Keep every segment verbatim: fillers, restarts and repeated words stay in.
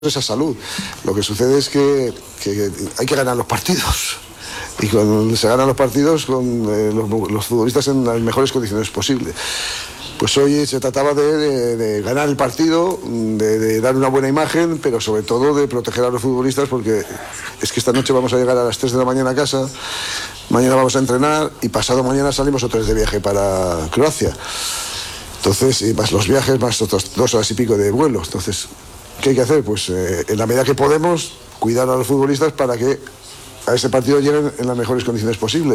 esa salud. Lo que sucede es que, que hay que ganar los partidos. Y cuando se ganan los partidos con eh, los, los futbolistas en las mejores condiciones posibles. Pues hoy se trataba de, de, de ganar el partido, de, de dar una buena imagen, pero sobre todo de proteger a los futbolistas, porque es que esta noche vamos a llegar a las tres de la mañana a casa, mañana vamos a entrenar y pasado mañana salimos otra vez de viaje para Croacia. Entonces, y más los viajes, más otras dos horas y pico de vuelo. Entonces, ¿qué hay que hacer? Pues eh, en la medida que podemos, cuidar a los futbolistas para que a ese partido lleguen en las mejores condiciones posibles.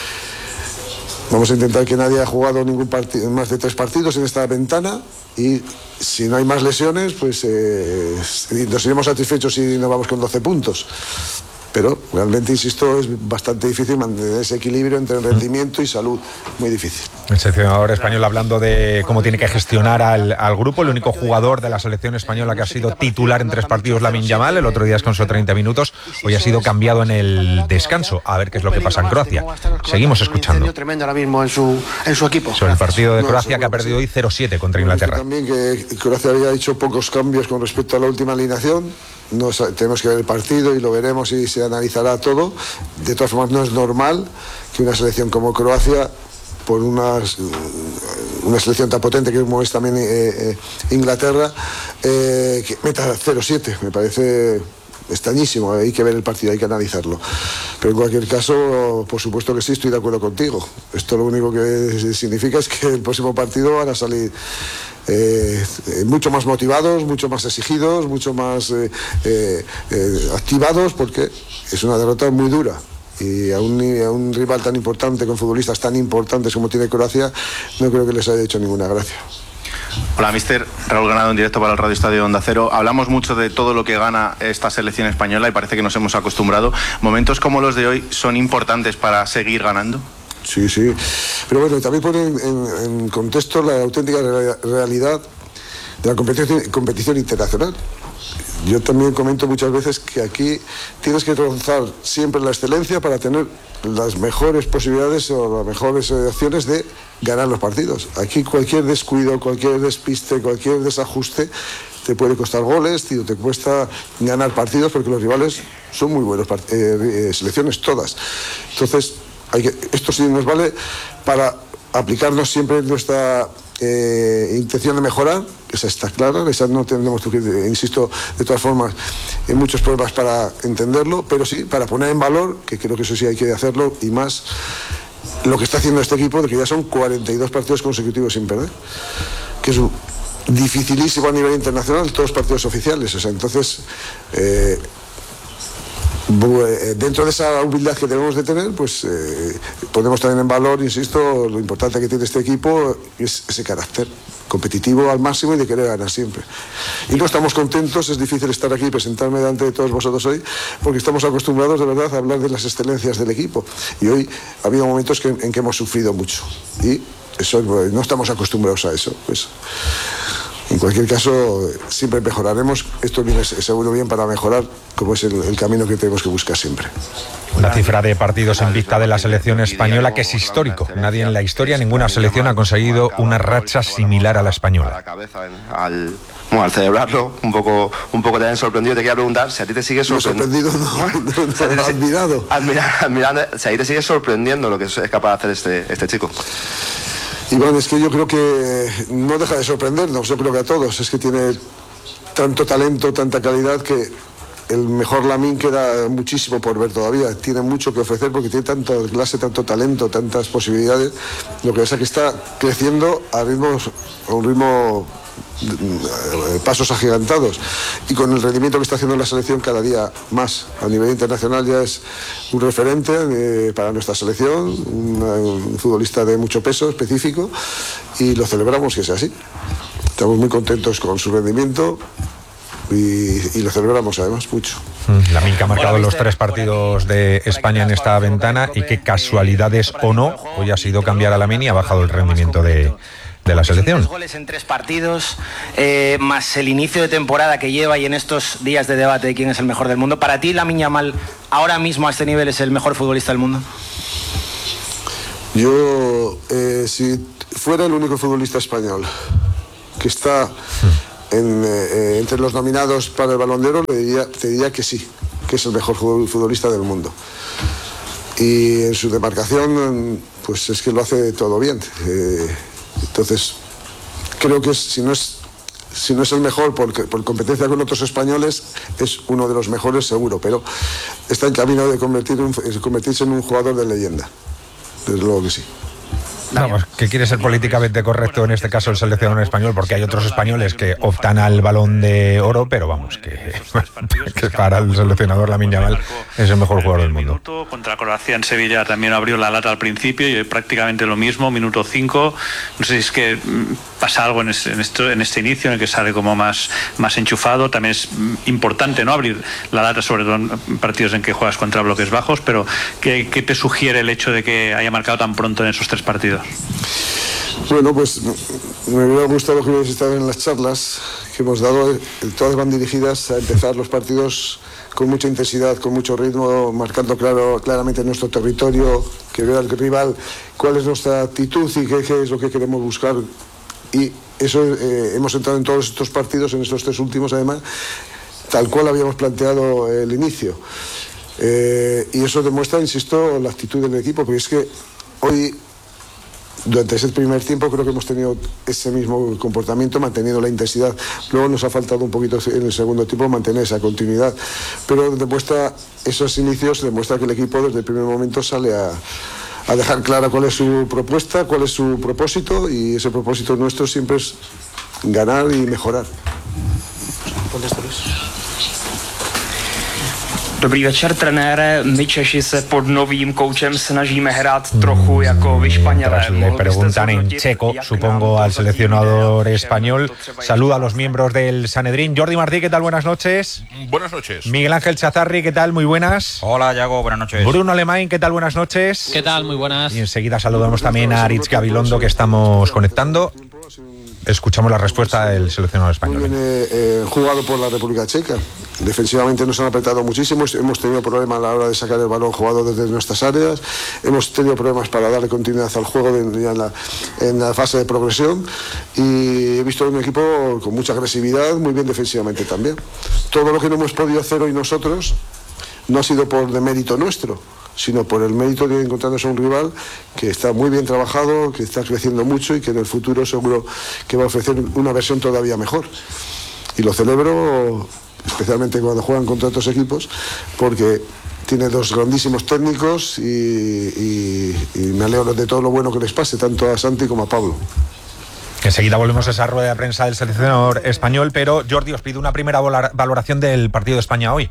Vamos a intentar que nadie haya jugado ningún partido, más de tres partidos en esta ventana, y si no hay más lesiones, pues eh, nos iremos satisfechos si nos vamos con doce puntos. Pero realmente, insisto, es bastante difícil mantener ese equilibrio entre rendimiento y salud. Muy difícil. El seleccionador español hablando de cómo tiene que gestionar al, al grupo. El único jugador de la selección española que ha sido titular en tres partidos, Lamine Yamal. El otro día descansó treinta minutos. Hoy ha sido cambiado en el descanso. A ver qué es lo que pasa en Croacia. Seguimos escuchando. Tremendo ahora mismo en su, en su equipo. Sobre el partido de Croacia, que ha perdido hoy cero siete contra Inglaterra. También que Croacia había hecho pocos cambios con respecto a la última alineación. No, tenemos que ver el partido y lo veremos y se analizará todo. De todas formas, no es normal que una selección como Croacia, por una, una selección tan potente como es también eh, eh, Inglaterra, eh, que meta cero siete. Me parece extrañísimo. Hay que ver el partido, hay que analizarlo. Pero en cualquier caso, por supuesto que sí, estoy de acuerdo contigo. Esto lo único que significa es que el próximo partido van a salir Eh, eh, mucho más motivados, mucho más exigidos, mucho más eh, eh, eh, activados, porque es una derrota muy dura. Y a un, a un rival tan importante, con futbolistas tan importantes como tiene Croacia, no creo que les haya hecho ninguna gracia. Hola, mister Raúl Ganado, en directo para el Radio Estadio Onda Cero. Hablamos mucho de todo lo que gana esta selección española y parece que nos hemos acostumbrado. ¿Momentos como los de hoy son importantes para seguir ganando? Sí, sí, pero bueno, también pone en, en, en contexto la auténtica realidad de la competición, competición internacional. Yo también comento muchas veces que aquí tienes que rozar siempre la excelencia para tener las mejores posibilidades o las mejores opciones de ganar los partidos. Aquí cualquier descuido, cualquier despiste, cualquier desajuste te puede costar goles, tío, te cuesta ganar partidos, porque los rivales son muy buenos, eh, selecciones todas. Entonces, Hay que, esto sí nos vale para aplicarnos siempre nuestra eh, intención de mejorar, esa está clara, esa no tendremos que, insisto, de todas formas, hay muchos pruebas para entenderlo, pero sí para poner en valor, que creo que eso sí hay que hacerlo, y más lo que está haciendo este equipo, de que ya son cuarenta y dos partidos consecutivos sin perder, que es dificilísimo a nivel internacional, todos partidos oficiales. O sea, entonces eh, dentro de esa humildad que debemos de tener, pues eh, podemos tener en valor, insisto, lo importante que tiene este equipo es ese carácter competitivo al máximo y de querer ganar siempre. Y no estamos contentos, es difícil estar aquí y presentarme delante de todos vosotros hoy, porque estamos acostumbrados de verdad a hablar de las excelencias del equipo, y hoy ha habido momentos que, en que hemos sufrido mucho, y eso, no estamos acostumbrados a eso, pues. En cualquier caso, siempre mejoraremos. Esto viene seguro bien para mejorar, como es el, el camino que tenemos que buscar siempre. Una cifra de partidos en vista de la selección española que es histórico. Nadie en la historia, ninguna selección ha conseguido una racha similar a la española. Al, bueno, al celebrarlo, un poco, un poco también sorprendido, te quería preguntar si a ti te sigue sorprendiendo. No, sorprendido, no, no, no, no, admirado. Admirando, admirando, si a ti te sigue sorprendiendo lo que es capaz de hacer este, este chico. Iván, es que yo creo que no deja de sorprendernos, yo creo que a todos. Es que tiene tanto talento, tanta calidad, que el mejor Lamine queda muchísimo por ver todavía. Tiene mucho que ofrecer porque tiene tanta clase, tanto talento, tantas posibilidades. Lo que pasa es que está creciendo a ritmos, a un ritmo, pasos agigantados, y con el rendimiento que está haciendo la selección cada día más a nivel internacional ya es un referente eh, para nuestra selección, un, un futbolista de mucho peso específico, y lo celebramos que sea así. Estamos muy contentos con su rendimiento y, y lo celebramos además mucho. Lamine, que ha marcado los tres partidos de España en esta ventana, y qué casualidades o no, hoy ha sido cambiar a Lamine y ha bajado el rendimiento de de la selección. Tres goles en tres partidos, eh, más el inicio de temporada que lleva, y en estos días de debate de quién es el mejor del mundo. ¿Para ti Lamine Yamal ahora mismo a este nivel es el mejor futbolista del mundo? Yo, eh, si fuera el único futbolista español que está en, eh, entre los nominados para el Balón de Oro, le diría, te diría que sí, que es el mejor futbolista del mundo. Y en su demarcación, pues es que lo hace todo bien. Eh, entonces, creo que es, si no es, si no es el mejor por, por competencia con otros españoles, es uno de los mejores seguro, pero está en camino de convertir un, convertirse en un jugador de leyenda. Desde luego que sí. Vamos, que quiere ser políticamente correcto en este caso el seleccionador español, porque hay otros españoles que optan al Balón de Oro, pero vamos, que, que para el seleccionador Lamine Yamal es el mejor jugador del mundo. Contra Croacia en Sevilla también abrió la lata al principio y hoy prácticamente lo mismo, minuto cinco. No sé si es que pasa algo en este, en esto, en este inicio en el que sale como más, más enchufado. También es importante no abrir la lata, sobre todo en partidos en que juegas contra bloques bajos, pero ¿qué, qué te sugiere el hecho de que haya marcado tan pronto en esos tres partidos? Bueno, pues me hubiera gustado que hubierais estado en las charlas que hemos dado. Todas van dirigidas a empezar los partidos con mucha intensidad, con mucho ritmo, marcando claro, claramente nuestro territorio, que vea el rival cuál es nuestra actitud y qué, qué es lo que queremos buscar. Y eso eh, hemos entrado en todos estos partidos, en estos tres últimos además, tal cual habíamos planteado el inicio. Eh, y eso demuestra, insisto, la actitud del equipo, porque es que hoy, durante ese primer tiempo, creo que hemos tenido ese mismo comportamiento, manteniendo la intensidad. Luego nos ha faltado un poquito en el segundo tiempo mantener esa continuidad. Pero demuestra, esos inicios demuestra que el equipo desde el primer momento sale a, a dejar clara cuál es su propuesta, cuál es su propósito, y ese propósito nuestro siempre es ganar y mejorar. Dobrý večer, trenére. My Češi se pod novým koučem snažíme hrát trochu jako vy Španělé. Le preguntan en checo, supongo, al seleccionador español. Saluda a los miembros del Sanedrín. Jordi Martí, ¿qué tal? Buenas noches. Buenas noches. Miguel Ángel Chazarri, ¿qué tal? Muy buenas. Hola, Yago, buenas noches. Bruno Alemán, ¿qué tal? Buenas noches. ¿Qué tal? Muy buenas. Y enseguida saludamos también a Aritz Gabilondo, que estamos conectando. Escuchamos la respuesta del seleccionador español. Muy bien eh, eh, jugado por la República Checa. Defensivamente nos han apretado muchísimo. Hemos tenido problemas a la hora de sacar el balón jugado desde nuestras áreas. Hemos tenido problemas para darle continuidad al juego de, en, la, en la fase de progresión. Y he visto un equipo con mucha agresividad, muy bien defensivamente también. Todo lo que no hemos podido hacer hoy nosotros no ha sido por demérito nuestro, sino por el mérito de encontrarnos a un rival que está muy bien trabajado, que está creciendo mucho y que en el futuro seguro que va a ofrecer una versión todavía mejor. Y lo celebro especialmente cuando juegan contra otros equipos, porque tiene dos grandísimos técnicos y, y, y me alegro de todo lo bueno que les pase, tanto a Santi como a Pablo. Enseguida volvemos a esa rueda de prensa del seleccionador español, pero Jordi, os pido una primera valoración del partido de España hoy.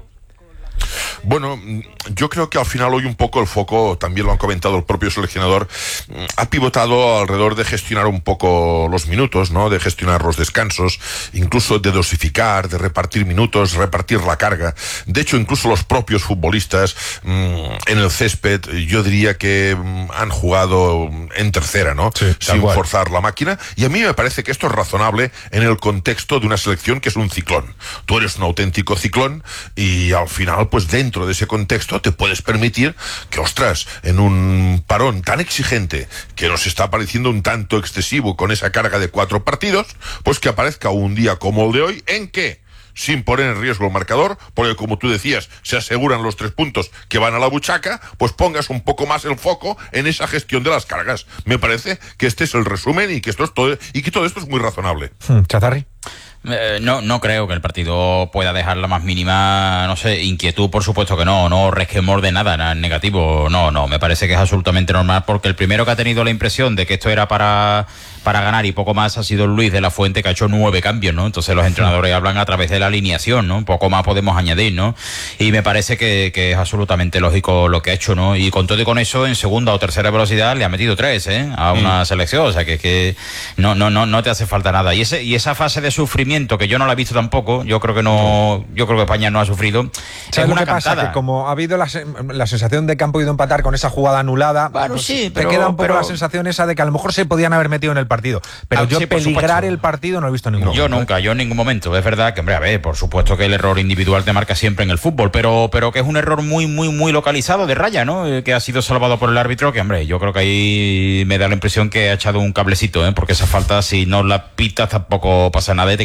Bueno, yo creo que al final hoy un poco el foco, también lo han comentado el propio seleccionador, ha pivotado alrededor de gestionar un poco los minutos, ¿no? De gestionar los descansos, incluso de dosificar, de repartir minutos, repartir la carga. De hecho, incluso los propios futbolistas mmm, en el césped, yo diría que mmm, han jugado en tercera, ¿no? Sí, sin cual. Forzar la máquina. Y a mí me parece que esto es razonable en el contexto de una selección que es un ciclón. Tú eres un auténtico ciclón y al final, pues dentro de ese contexto te puedes permitir que, ostras, en un parón tan exigente que nos está pareciendo un tanto excesivo con esa carga de cuatro partidos, pues que aparezca un día como el de hoy en que, sin poner en riesgo el marcador, porque como tú decías, se aseguran los tres puntos que van a la buchaca, pues pongas un poco más el foco en esa gestión de las cargas. Me parece que este es el resumen y que esto es todo, y que todo esto es muy razonable. Chazarri. Eh, no, no creo que el partido pueda dejar la más mínima, no sé, inquietud, por supuesto que no, no resquemor de nada, nada negativo, no, no, me parece que es absolutamente normal, porque el primero que ha tenido la impresión de que esto era para, para ganar y poco más ha sido Luis de la Fuente, que ha hecho nueve cambios, ¿no? Entonces los entrenadores hablan a través de la alineación, ¿no? Poco más podemos añadir, ¿no? Y me parece que, que es absolutamente lógico lo que ha hecho, ¿no? Y con todo y con eso, en segunda o tercera velocidad le ha metido tres, ¿eh? A una mm. selección, o sea que, que no, no, no, no te hace falta nada. Y ese, y esa fase de sufrimiento, que yo no la he visto tampoco, yo creo que no, yo creo que España no ha sufrido. ¿Sabes lo que pasa? Que como ha habido la, la sensación de que han podido empatar con esa jugada anulada, bueno, pues sí, te pero, queda un poco pero, la sensación esa de que a lo mejor se podían haber metido en el partido. Pero ah, yo sí, peligrar el partido no he visto ningún Yo momento, nunca, ¿eh? yo en ningún momento. Es verdad que, hombre, a ver, por supuesto que el error individual te marca siempre en el fútbol, pero, pero que es un error muy, muy, muy localizado de raya, ¿no? Que ha sido salvado por el árbitro, que, hombre, yo creo que ahí me da la impresión que ha echado un cablecito, ¿eh? Porque esa falta, si no la pitas, tampoco pasa nada y te queda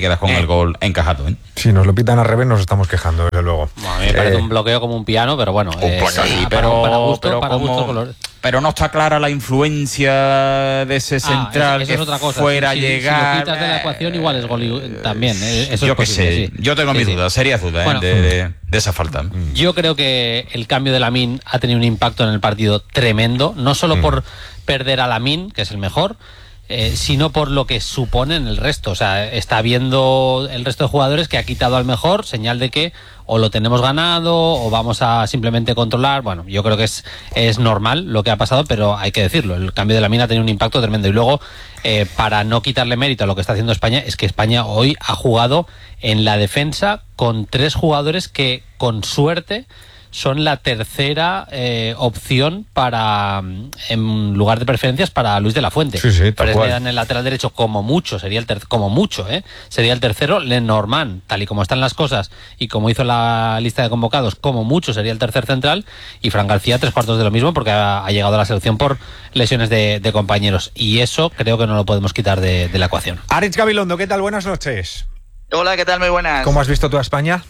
quedas con eh. el gol encajado, ¿eh? Si nos lo pitan al revés, nos estamos quejando, desde luego. Bueno, a mí me parece Eh, un bloqueo como un piano, pero bueno. Un eh, placar, sí, para- pero, para gusto- pero, para como- gusto color. pero no está clara la influencia de ese central Ah, eso que es otra cosa. fuera si, a si- llegar. Si lo quitas de la ecuación, igual es gol y- también. eh, Eso yo es qué posible, sé, sí. yo tengo Sí, mis sí. dudas, serias dudas, ¿eh? Bueno. de, de- de esa falta. Yo creo que el cambio de Lamine ha tenido un impacto en el partido tremendo, no solo Mm. por perder a Lamine, que es el mejor, eh, sino por lo que supone en el resto. O sea, está viendo el resto de jugadores que ha quitado al mejor, señal de que o lo tenemos ganado o vamos a simplemente controlar. Bueno, yo creo que es, es normal lo que ha pasado, pero hay que decirlo, el cambio de Lamine ha tenido un impacto tremendo. Y luego, eh, para no quitarle mérito a lo que está haciendo España, es que España hoy ha jugado en la defensa con tres jugadores que, con suerte, son la tercera eh, opción para, mm, en lugar de preferencias, para Luis de la Fuente. Sí, sí, tal Fresneda cual. en el lateral derecho, como mucho, sería el ter como mucho, ¿eh? Sería el tercero. Lenormand, tal y como están las cosas y como hizo la lista de convocados, como mucho sería el tercer central. Y Fran García, tres cuartos de lo mismo, porque ha, ha llegado a la selección por lesiones de, de compañeros. Y eso creo que no lo podemos quitar de, de la ecuación. Aritz Gabilondo, ¿qué tal? Buenas noches. Hola, ¿qué tal? Muy buenas. ¿Cómo has visto tú a España?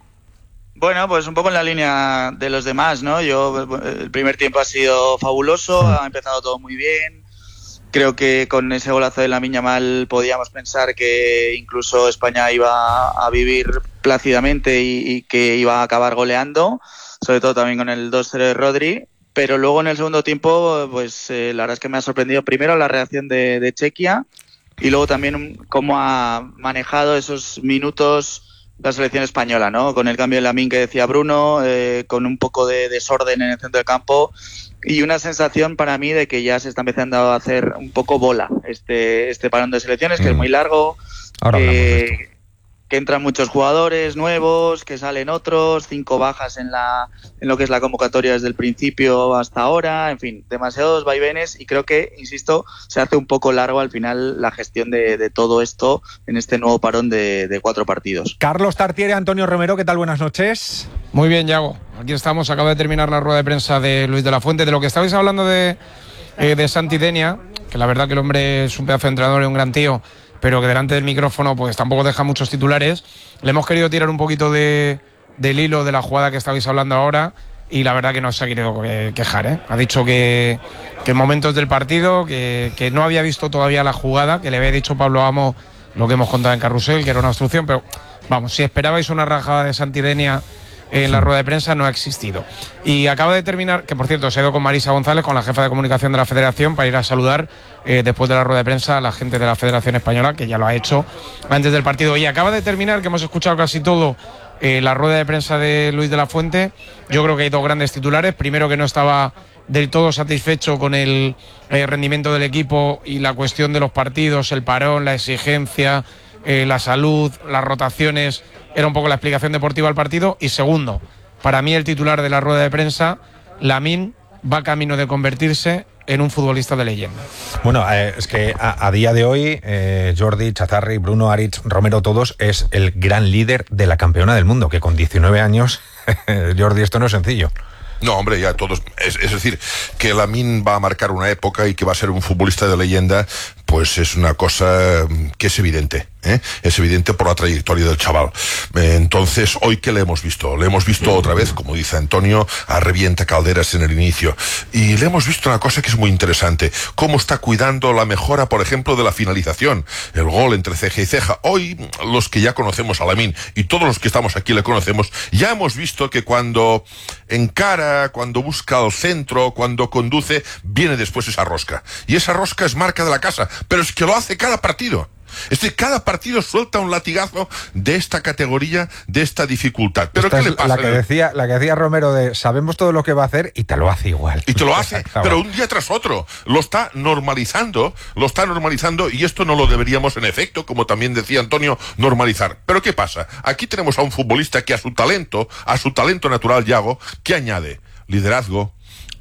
Bueno, pues un poco en la línea de los demás, ¿no? Yo, el primer tiempo ha sido fabuloso, ha empezado todo muy bien. Creo que con ese golazo de Lamine Yamal podíamos pensar que incluso España iba a vivir plácidamente y, y que iba a acabar goleando, sobre todo también con el dos cero de Rodri. Pero luego en el segundo tiempo, pues eh, la verdad es que me ha sorprendido primero la reacción de, de Chequia y luego también cómo ha manejado esos minutos la selección española, ¿no? Con el cambio de Lamine que decía Bruno, eh, con un poco de desorden en el centro del campo y una sensación para mí de que ya se está empezando a hacer un poco bola este este parón de selecciones, que Mm. es muy largo, Ahora hablamos de esto. que, que entran muchos jugadores nuevos, que salen otros, cinco bajas en la en lo que es la convocatoria desde el principio hasta ahora, en fin, demasiados vaivenes y creo que, insisto, se hace un poco largo al final la gestión de, de todo esto en este nuevo parón de, de cuatro partidos. Carlos Tartiere, Antonio Romero, ¿qué tal? Buenas noches. Muy bien, Yago. Aquí estamos. Acaba de terminar la rueda de prensa de Luis de la Fuente. De lo que estabais hablando de, eh, de Santi Denia, que la verdad que el hombre es un pedazo de entrenador y un gran tío, pero que delante del micrófono pues tampoco deja muchos titulares. Le hemos querido tirar un poquito de, del hilo de la jugada que estabais hablando ahora y la verdad que no se ha querido quejar, ¿eh? Ha dicho que, que en momentos del partido, que, que no había visto todavía la jugada, que le había dicho Pablo Amo lo que hemos contado en Carrusel, que era una obstrucción, pero vamos, si esperabais una rajada de Santi Denia en la rueda de prensa, no ha existido. Y acaba de terminar, que por cierto se ha ido con Marisa González, con la jefa de comunicación de la Federación, para ir a saludar eh, después de la rueda de prensa a la gente de la Federación Española, que ya lo ha hecho antes del partido. Y acaba de terminar, que hemos escuchado casi todo, eh, la rueda de prensa de Luis de la Fuente. Yo creo que hay dos grandes titulares. Primero, que no estaba del todo satisfecho con el eh, rendimiento del equipo y la cuestión de los partidos, el parón, la exigencia, eh, la salud, las rotaciones. Era un poco la explicación deportiva al partido. Y segundo, para mí el titular de la rueda de prensa, Lamine va camino de convertirse en un futbolista de leyenda. Bueno, eh, es que a, a día de hoy, eh, Jordi, Chazarri, Bruno, Aritz, Romero, todos, es el gran líder de la campeona del mundo, que con diecinueve años, Jordi, esto no es sencillo. No, hombre, ya todos. Es, es decir, que Lamine va a marcar una época y que va a ser un futbolista de leyenda, pues es una cosa que es evidente, ¿eh? Es evidente por la trayectoria del chaval. Eh, entonces, hoy, ¿qué le hemos visto? Le hemos visto otra vez, como dice Antonio, a revienta calderas en el inicio. Y le hemos visto una cosa que es muy interesante: cómo está cuidando la mejora, por ejemplo, de la finalización. El gol entre ceja y ceja. Hoy, los que ya conocemos a Lamine, y todos los que estamos aquí le conocemos, ya hemos visto que cuando encara, cuando busca el centro, cuando conduce, viene después esa rosca. Y esa rosca es marca de la casa, pero es que lo hace cada partido. Es decir, cada partido suelta un latigazo de esta categoría, de esta dificultad. ¿Pero Esta qué es le pasa? La que, decía, la que decía Romero de sabemos todo lo que va a hacer y te lo hace igual. Y te lo hace, pero un día tras otro. Lo está normalizando, lo está normalizando, y esto no lo deberíamos, en efecto, como también decía Antonio, normalizar. Pero ¿qué pasa? Aquí tenemos a un futbolista que a su talento, a su talento natural, Yago, que añade liderazgo,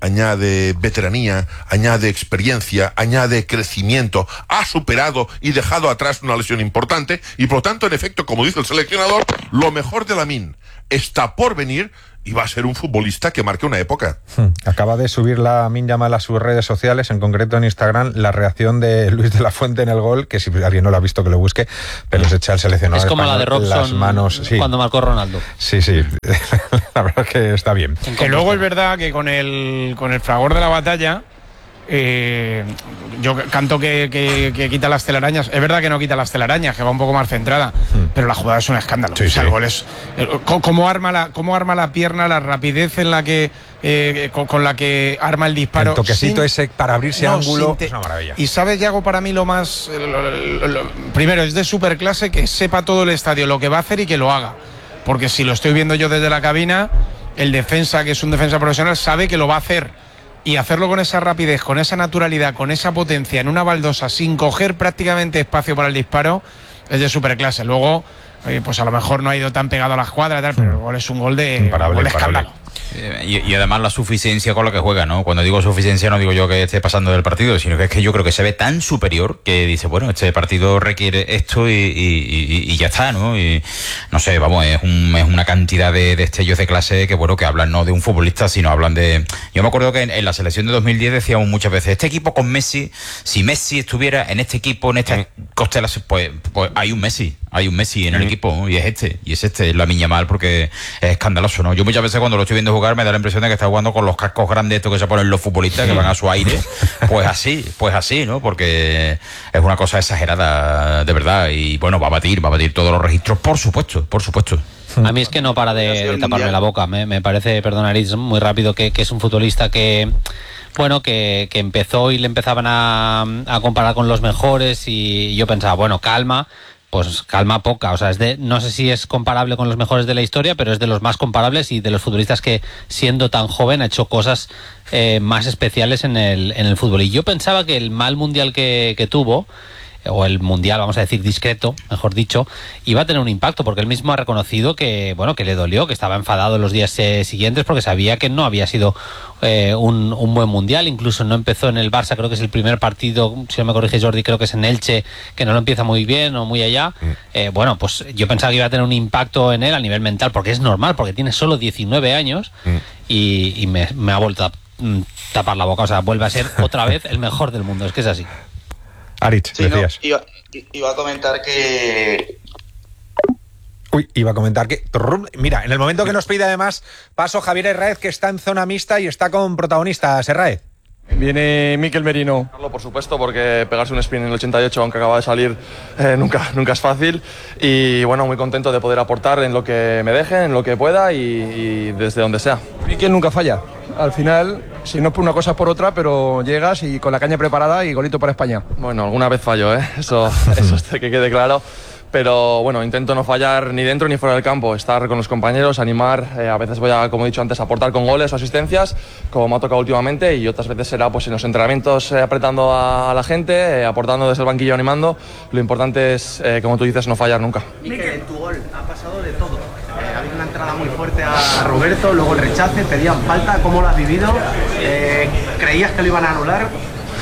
añade veteranía, añade experiencia, añade crecimiento, ha superado y dejado atrás una lesión importante, y por lo tanto, en efecto, como dice el seleccionador, lo mejor de Lamine está por venir y va a ser un futbolista que marque una época. Acaba de subir la Lamine Yamal a sus redes sociales, en concreto en Instagram, la reacción de Luis de la Fuente en el gol, que si alguien no lo ha visto que lo busque, pero se echa el seleccionador. Es como la de Robson las manos, sí. Cuando marcó Ronaldo. Sí, sí, la verdad es que está bien. Que luego es verdad que con el, con el fragor de la batalla, Eh, yo canto que, que, que quita las telarañas. Es verdad que no quita las telarañas, que va un poco más centrada, mm. pero la jugada es un escándalo. Sí, o sea, sí. El gol es, ¿cómo, arma la, ¿Cómo arma la pierna, la rapidez en la que eh, con, con la que arma el disparo? El toquecito sin, ese para abrirse no, ángulo te, es una maravilla. Y sabes, Yago, para mí lo más lo, lo, lo, primero es de superclase que sepa todo el estadio lo que va a hacer y que lo haga, porque si lo estoy viendo yo desde la cabina, el defensa, que es un defensa profesional, sabe que lo va a hacer. Y hacerlo con esa rapidez, con esa naturalidad, con esa potencia en una baldosa, sin coger prácticamente espacio para el disparo, es de superclase. Luego, eh, pues a lo mejor no ha ido tan pegado a la escuadra, tal, pero el gol es un gol de, imparable, gol de imparable. escándalo. Y, y además la suficiencia con la que juega, ¿no? Cuando digo suficiencia no digo yo que esté pasando del partido, sino que es que yo creo que se ve tan superior que dice, bueno, este partido requiere esto y, y, y, y ya está, ¿no? Y no sé, vamos, es, un, es una cantidad de destellos de clase que, bueno, que hablan no de un futbolista, sino hablan de... Yo me acuerdo que en, en la selección de dos mil diez decíamos muchas veces, este equipo con Messi, si Messi estuviera en este equipo, en esta constelación, pues, pues hay un Messi, hay un Messi en el mm. equipo, ¿no? Y es este, y es este, es Lamine Yamal, porque es escandaloso, ¿no? Yo muchas veces cuando lo estoy viendo jugar me da la impresión de que está jugando con los cascos grandes estos que se ponen los futbolistas que van a su aire, pues así, pues así, ¿no? Porque es una cosa exagerada, de verdad, y bueno, va a batir, va a batir todos los registros, por supuesto, por supuesto. A mí es que no para de, de taparme la boca, me, me parece, perdón, Aritz, muy rápido, que, que es un futbolista que... Bueno, que, que empezó y le empezaban a, a comparar con los mejores y yo pensaba, bueno, calma, pues calma poca, o sea, es de, no sé si es comparable con los mejores de la historia, pero es de los más comparables y de los futbolistas que, siendo tan joven, ha hecho cosas eh, más especiales en el, en el fútbol. Y yo pensaba que el mal mundial que, que tuvo, o el mundial, vamos a decir discreto, mejor dicho, iba a tener un impacto, porque él mismo ha reconocido que, bueno, que le dolió, que estaba enfadado los días eh, siguientes, porque sabía que no había sido eh, un, un buen mundial. Incluso no empezó en el Barça, creo que es el primer partido, si no me corrige Jordi, creo que es en Elche, que no lo empieza muy bien o muy allá. Mm. Eh, bueno, pues yo pensaba que iba a tener un impacto en él a nivel mental, porque es normal, porque tiene solo diecinueve años mm. y, y me, me ha vuelto a mm, tapar la boca, o sea, vuelve a ser otra vez el mejor del mundo, es que es así. Aritz, sí, decías. No, iba, iba a comentar que... Uy, iba a comentar que... Mira, en el momento que nos pide además paso Javier Herráez, que está en zona mixta y está con protagonistas. Herráez. Viene Mikel Merino. Por supuesto, porque pegarse un sprint en el ochenta y ocho, aunque acaba de salir, eh, nunca, nunca es fácil. Y bueno, muy contento de poder aportar en lo que me deje, en lo que pueda y, y desde donde sea. Mikel nunca falla. Al final, si no es por una cosa, es por otra, pero llegas y con la caña preparada y golito para España. Bueno, alguna vez fallo, ¿eh? Eso, eso es que quede claro. Pero bueno, intento no fallar ni dentro ni fuera del campo, estar con los compañeros, animar, eh, a veces voy a, como he dicho antes, aportar con goles o asistencias, como me ha tocado últimamente, y otras veces será pues en los entrenamientos eh, apretando a, a la gente, eh, aportando desde el banquillo, animando. Lo importante es, eh, como tú dices, no fallar nunca. Mikel, en tu gol ha pasado de todo. Eh, ha habido una entrada muy fuerte a Roberto, luego el rechace, pedían falta. ¿Cómo lo has vivido? Eh, ¿Creías que lo iban a anular?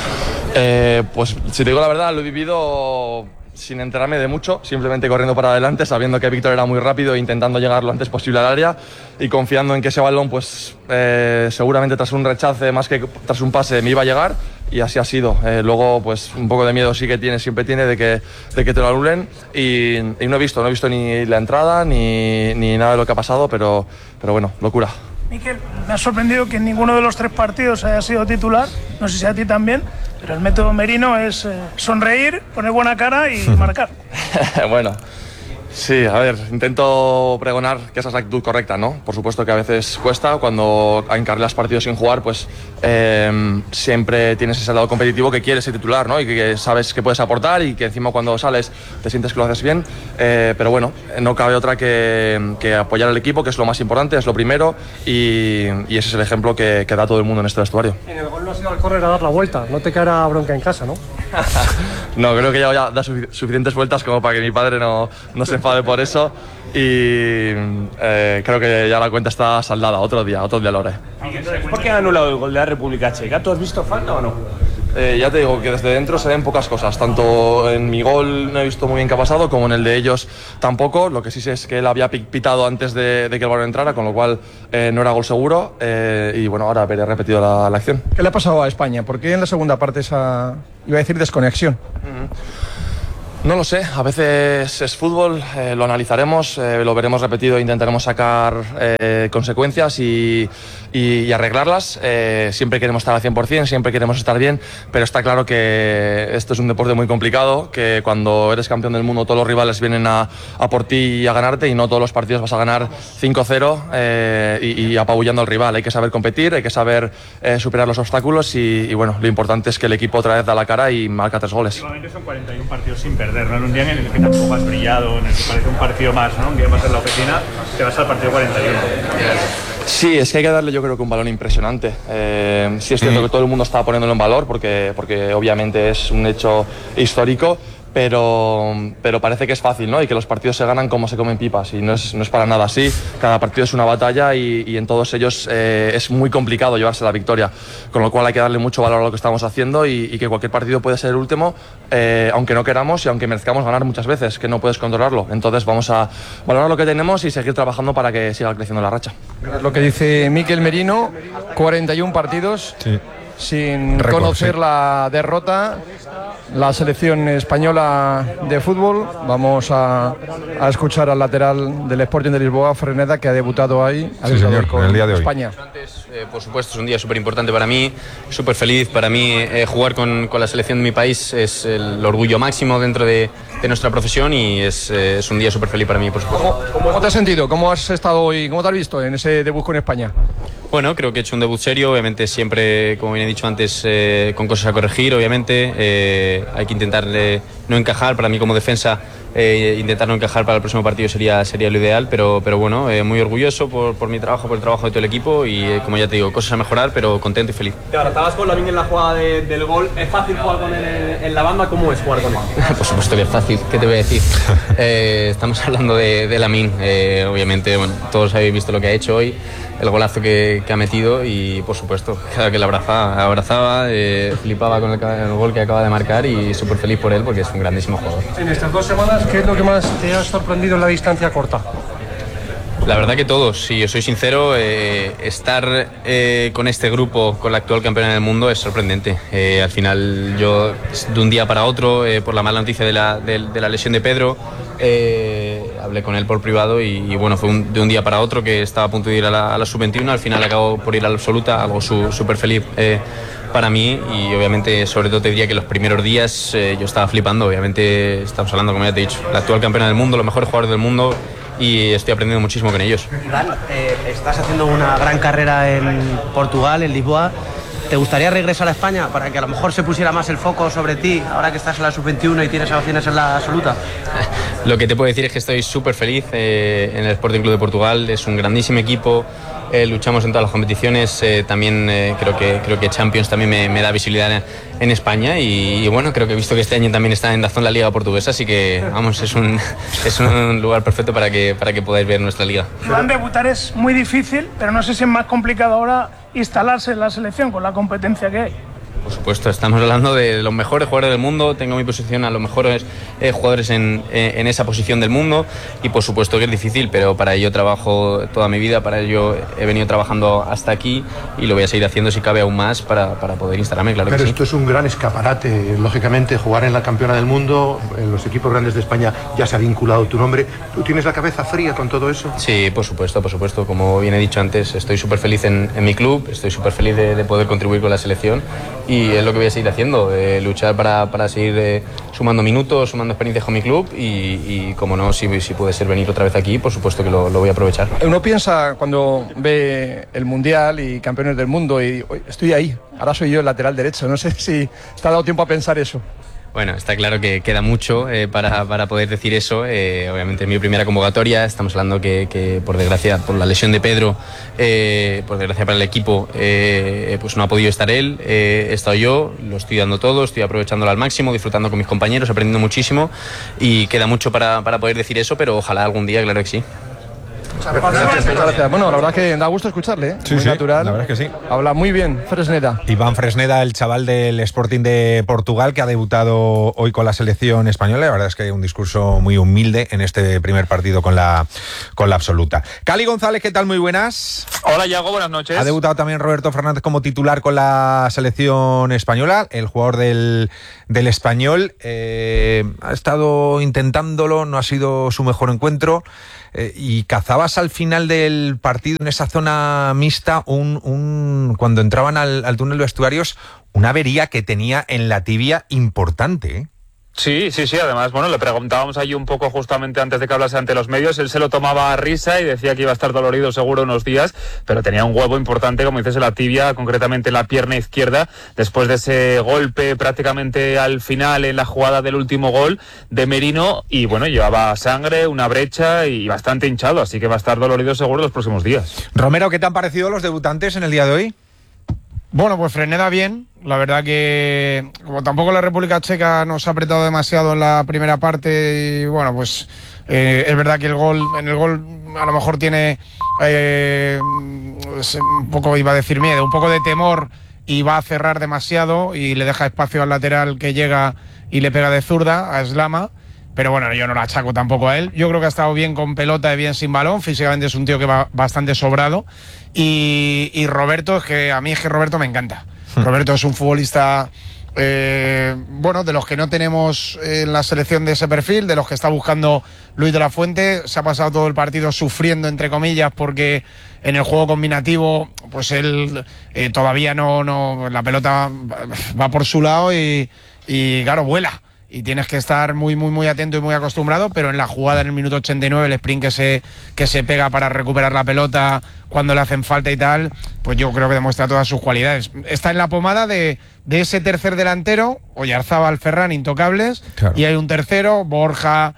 Eh, pues si te digo la verdad, lo he vivido sin enterarme de mucho, simplemente corriendo para adelante, sabiendo que Víctor era muy rápido e intentando llegar lo antes posible al área y confiando en que ese balón, pues eh, seguramente tras un rechace más que tras un pase me iba a llegar, y así ha sido. Eh, luego, pues un poco de miedo sí que tiene, siempre tiene de que, de que te lo anulen, y, y no he visto, no he visto ni la entrada ni, ni nada de lo que ha pasado, pero, pero bueno, locura. Mikel, me ha sorprendido que en ninguno de los tres partidos haya sido titular, no sé si a ti también, pero el método Merino es eh, sonreír, poner buena cara y marcar. Bueno, sí, a ver, intento pregonar que esa es la actitud correcta, ¿no? Por supuesto que a veces cuesta, cuando encarrilas partidos sin jugar, pues eh, siempre tienes ese lado competitivo que quieres ser titular, ¿no? Y que sabes que puedes aportar y que encima cuando sales te sientes que lo haces bien, eh, pero bueno, no cabe otra que, que apoyar al equipo, que es lo más importante, es lo primero, y, y ese es el ejemplo que, que da todo el mundo en este vestuario. En el gol no has ido al córner a dar la vuelta, no te caerá bronca en casa, ¿no? No, creo que ya voy a dar suficientes vueltas como para que mi padre no, no se enfade por eso, y eh, creo que ya la cuenta está saldada. Otro día, otro día lo haré. ¿Por qué han anulado el gol de la República Checa? ¿Tú has visto falta o no? Eh, ya te digo que desde dentro se ven pocas cosas, tanto en mi gol no he visto muy bien qué ha pasado, como en el de ellos tampoco. Lo que sí sé es que él había pitado antes de, de que el balón entrara, con lo cual eh, no era gol seguro, eh, y bueno, ahora veré repetido la, la acción. ¿Qué le ha pasado a España? ¿Por qué en la segunda parte esa, iba a decir, desconexión? Uh-huh. No lo sé, a veces es fútbol, eh, lo analizaremos, eh, lo veremos repetido e intentaremos sacar eh, consecuencias y, y, y arreglarlas. Eh, siempre queremos estar al cien por cien, siempre queremos estar bien, pero está claro que esto es un deporte muy complicado, que cuando eres campeón del mundo todos los rivales vienen a, a por ti y a ganarte, y no todos los partidos vas a ganar cinco cero eh, y, y apabullando al rival. Hay que saber competir, hay que saber eh, superar los obstáculos y, y bueno, lo importante es que el equipo otra vez da la cara y marca tres goles. Últimamente son cuarenta y uno partidos sin perder, ¿no? En un día en el que tampoco has brillado, en el que parece un partido más, ¿no? Un día más en la oficina, te vas al partido cuarenta y uno. Sí, es que hay que darle, yo creo que un valor impresionante. Eh, sí es cierto que todo el mundo está poniéndolo en valor porque, porque obviamente es un hecho histórico, pero, pero parece que es fácil, ¿no? Y que los partidos se ganan como se comen pipas, y no es, no es para nada así. Cada partido es una batalla y, y en todos ellos eh, es muy complicado llevarse la victoria, con lo cual hay que darle mucho valor a lo que estamos haciendo y, y que cualquier partido puede ser el último, eh, aunque no queramos y aunque merezcamos ganar muchas veces, que no puedes controlarlo. Entonces vamos a valorar lo que tenemos y seguir trabajando para que siga creciendo la racha. Lo que dice Mikel Merino, cuarenta y uno partidos sí. sin Record, conocer sí. la derrota. La selección española de fútbol. Vamos a, a escuchar al lateral del Sporting de Lisboa, Freneda, que ha debutado ahí ha sí, debutado señor, con el día de hoy. España. Antes, eh, por supuesto, es un día súper importante para mí, súper feliz. Para mí, eh, jugar con, con la selección de mi país es el orgullo máximo dentro de, de nuestra profesión y es, eh, es un día súper feliz para mí, por supuesto. ¿Cómo, ¿Cómo te has sentido? ¿Cómo has estado hoy? ¿Cómo te has visto en ese debut con España? Bueno, creo que he hecho un debut serio, obviamente siempre, como bien he dicho antes, eh, con cosas a corregir, obviamente. Eh, hay que intentar eh, no encajar, para mí como defensa, eh, intentar no encajar para el próximo partido sería, sería lo ideal, pero, pero bueno, eh, muy orgulloso por, por mi trabajo, por el trabajo de todo el equipo y, eh, como ya te digo, cosas a mejorar, pero contento y feliz. Te abrazabas con Lamine en la jugada de, del gol. ¿Es fácil jugar con él en, en la banda? ¿Cómo es jugar con él? Por supuesto que es fácil, ¿qué te voy a decir? Eh, estamos hablando de, de Lamine, eh, obviamente, bueno, todos habéis visto lo que ha hecho hoy, el golazo que, que ha metido y por supuesto cada que la abrazaba, abrazaba eh, flipaba con el, el gol que acaba de marcar y súper feliz por él porque es un grandísimo jugador. En estas dos semanas, ¿qué es lo que más te ha sorprendido en la distancia corta? La verdad que todos, si yo soy sincero, eh, estar eh, con este grupo, con la actual campeona del mundo es sorprendente. Eh, al final yo de un día para otro, eh, por la mala noticia de la, de, de la lesión de Pedro, eh, hablé con él por privado y, y bueno, fue un, de un día para otro que estaba a punto de ir a la, a la sub veintiuno, al final acabó por ir a la absoluta, algo súper feliz eh, para mí y obviamente sobre todo te diría que los primeros días eh, yo estaba flipando, obviamente estamos hablando, como ya te he dicho, la actual campeona del mundo, los mejores jugadores del mundo y estoy aprendiendo muchísimo con ellos. Iván, eh, estás haciendo una gran carrera en Portugal, en Lisboa. ¿Te gustaría regresar a España para que a lo mejor se pusiera más el foco sobre ti ahora que estás en la sub veintiuno y tienes opciones en la absoluta? Lo que te puedo decir es que estoy súper feliz eh, en el Sporting Club de Portugal, es un grandísimo equipo, eh, luchamos en todas las competiciones, eh, también eh, creo que creo que Champions también me, me da visibilidad en, en España y, y bueno, creo que he visto que este año también está en DAZN la Liga Portuguesa, así que vamos, es un, es un lugar perfecto para que, para que podáis ver nuestra liga. Iván, debutar es muy difícil, pero no sé si es más complicado ahora instalarse en la selección con la competencia que hay. Por supuesto, estamos hablando de los mejores jugadores del mundo, tengo mi posición a los mejores eh, jugadores en, en esa posición del mundo y por supuesto que es difícil, pero para ello trabajo toda mi vida, para ello he venido trabajando hasta aquí y lo voy a seguir haciendo si cabe aún más para, para poder instalarme, claro pero que esto sí. Es un gran escaparate, lógicamente jugar en la campeona del mundo, en los equipos grandes de España ya se ha vinculado tu nombre, ¿tú tienes la cabeza fría con todo eso? Sí, por supuesto, por supuesto, como bien he dicho antes, estoy súper feliz en, en mi club, estoy súper feliz de, de poder contribuir con la selección y es lo que voy a seguir haciendo, eh, luchar para, para seguir eh, sumando minutos, sumando experiencias con mi club y, y como no, si, si puede ser venir otra vez aquí, por supuesto que lo, lo voy a aprovechar. Uno piensa cuando ve el Mundial y campeones del mundo y estoy ahí, ahora soy yo el lateral derecho, no sé si te ha dado tiempo a pensar eso. Bueno, está claro que queda mucho eh, para, para poder decir eso. Eh, obviamente es mi primera convocatoria. Estamos hablando que, que por desgracia, por la lesión de Pedro, eh, por desgracia para el equipo, eh, pues no ha podido estar él. Eh, he estado yo, lo estoy dando todo, estoy aprovechándolo al máximo, disfrutando con mis compañeros, aprendiendo muchísimo y queda mucho para, para poder decir eso, pero ojalá algún día, claro que sí. Gracias, muchas gracias. Bueno, la verdad es que da gusto escucharle, ¿eh? Sí, muy sí, natural. la verdad es que sí. Habla muy bien, Fresneda. Iván Fresneda, el chaval del Sporting de Portugal, que ha debutado hoy con la selección española. La verdad es que un discurso muy humilde en este primer partido con la, con la absoluta. Cali González, ¿qué tal? Muy buenas. Hola, Yago, buenas noches. Ha debutado también Roberto Fernández como titular con la selección española, el jugador del, del Español. Eh, ha estado intentándolo, no ha sido su mejor encuentro. Eh, y cazabas al final del partido en esa zona mixta, un, un cuando entraban al, al túnel de vestuarios, una avería que tenía en la tibia importante, ¿eh? Sí, sí, sí, además, bueno, le preguntábamos allí un poco justamente antes de que hablase ante los medios, él se lo tomaba a risa y decía que iba a estar dolorido seguro unos días, pero tenía un huevo importante, como dices, en la tibia, concretamente en la pierna izquierda, después de ese golpe prácticamente al final en la jugada del último gol de Merino, y bueno, llevaba sangre, una brecha y bastante hinchado, así que va a estar dolorido seguro los próximos días. Romero, ¿qué te han parecido los debutantes en el día de hoy? Bueno, pues Fresneda bien. La verdad que como tampoco la República Checa nos ha apretado demasiado en la primera parte y bueno, pues eh, es verdad que el gol, en el gol a lo mejor tiene eh, un poco, iba a decir miedo, un poco de temor y va a cerrar demasiado y le deja espacio al lateral que llega y le pega de zurda a Slama. Pero bueno, yo no lo achaco tampoco a él. Yo creo que ha estado bien con pelota y bien sin balón. Físicamente es un tío que va bastante sobrado. Y, y Roberto, es que a mí es que Roberto me encanta. Hmm. Roberto es un futbolista, eh, bueno, de los que no tenemos en la selección de ese perfil, de los que está buscando Luis de la Fuente. Se ha pasado todo el partido sufriendo, entre comillas, porque en el juego combinativo, pues él eh, todavía no, no, la pelota va por su lado y, y claro, vuela. Y tienes que estar muy, muy, muy atento y muy acostumbrado, pero en la jugada en el minuto ochenta y nueve, el sprint que se, que se pega para recuperar la pelota cuando le hacen falta y tal, pues yo creo que demuestra todas sus cualidades. Está en la pomada de, de ese tercer delantero, Oyarzábal, Ferran, intocables, claro. Y hay un tercero, Borja,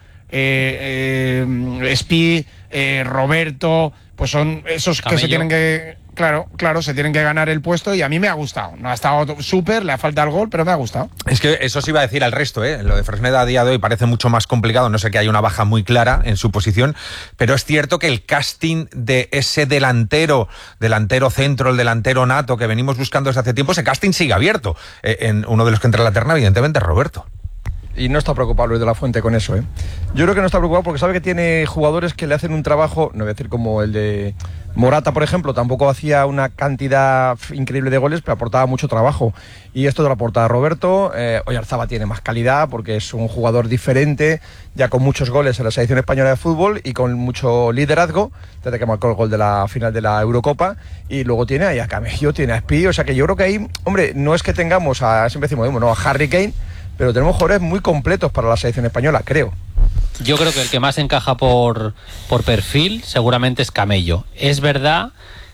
eh, eh, Espi, eh, Roberto, pues son esos Camello. Que se tienen que... Claro, claro, se tienen que ganar el puesto y a mí me ha gustado. No ha estado súper, le ha faltado el gol, pero me ha gustado. Es que eso se iba a decir al resto, ¿eh? Lo de Fresneda a día de hoy parece mucho más complicado. No sé que hay una baja muy clara en su posición, pero es cierto que el casting de ese delantero, delantero centro, el delantero nato que venimos buscando desde hace tiempo, ese casting sigue abierto. Eh, en uno de los que entra en la terna, evidentemente, es Roberto. Y no está preocupado Luis de la Fuente con eso, ¿eh? Yo creo que no está preocupado porque sabe que tiene jugadores que le hacen un trabajo, no voy a decir como el de Morata, por ejemplo, tampoco hacía una cantidad increíble de goles, pero aportaba mucho trabajo. Y esto te lo aporta Roberto. eh, Oyarzábal tiene más calidad porque es un jugador diferente, ya con muchos goles en la selección española de fútbol y con mucho liderazgo, desde que marcó el gol de la final de la Eurocopa. Y luego tiene ahí a Camello, tiene a Espi, o sea que yo creo que ahí, hombre, no es que tengamos a, siempre decimos, no, a Harry Kane, pero tenemos jugadores muy completos para la selección española, creo. Yo creo que el que más encaja por, por perfil seguramente es Camello. Es verdad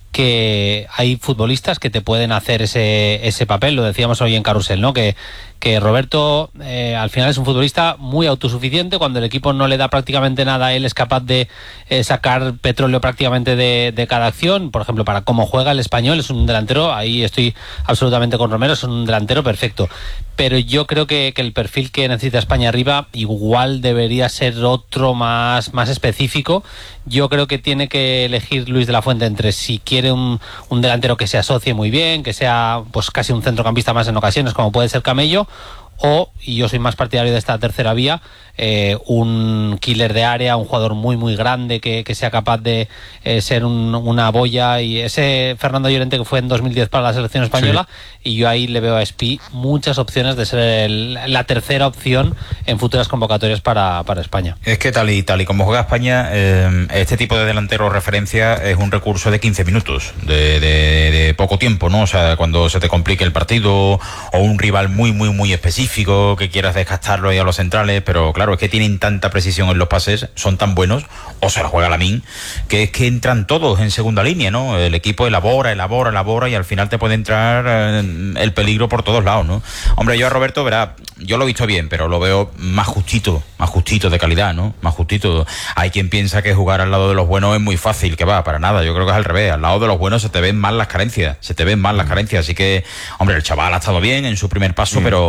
que hay futbolistas que te pueden hacer ese, ese papel, lo decíamos hoy en Carrusel, ¿no? Que, que Roberto eh, al final es un futbolista muy autosuficiente, cuando el equipo no le da prácticamente nada, él es capaz de eh, sacar petróleo prácticamente de, de cada acción. Por ejemplo, para cómo juega el Español, es un delantero, ahí estoy absolutamente con Romero, es un delantero perfecto. Pero yo creo que, que el perfil que necesita España arriba igual debería ser otro más, más específico. Yo creo que tiene que elegir Luis de la Fuente entre si quiere un, un delantero que se asocie muy bien, que sea pues casi un centrocampista más en ocasiones, como puede ser Camello, o, y yo soy más partidario de esta tercera vía, eh, un killer de área, un jugador muy muy grande que, que sea capaz de eh, ser un, una boya. Y ese Fernando Llorente que fue en dos mil diez para la selección española, sí. Y yo ahí le veo a Espi muchas opciones de ser el, la tercera opción en futuras convocatorias para, para España. Es que tal y tal y como juega España, eh, este tipo de delantero referencia es un recurso de quince minutos, de, de, de poco tiempo, ¿no? O sea, cuando se te complique el partido o un rival muy muy muy específico que quieras desgastarlo ahí a los centrales, pero claro, es que tienen tanta precisión en los pases, son tan buenos, o se la juega Lamine, que es que entran todos en segunda línea, ¿no? El equipo elabora, elabora, elabora y al final te puede entrar eh, el peligro por todos lados, ¿no? Hombre, yo a Roberto, verá, yo lo he visto bien, pero lo veo más justito, más justito de calidad, ¿no? Más justito. Hay quien piensa que jugar al lado de los buenos es muy fácil, que va, para nada, yo creo que es al revés, al lado de los buenos se te ven más las carencias, se te ven más las carencias, así que, hombre, el chaval ha estado bien en su primer paso, mm. pero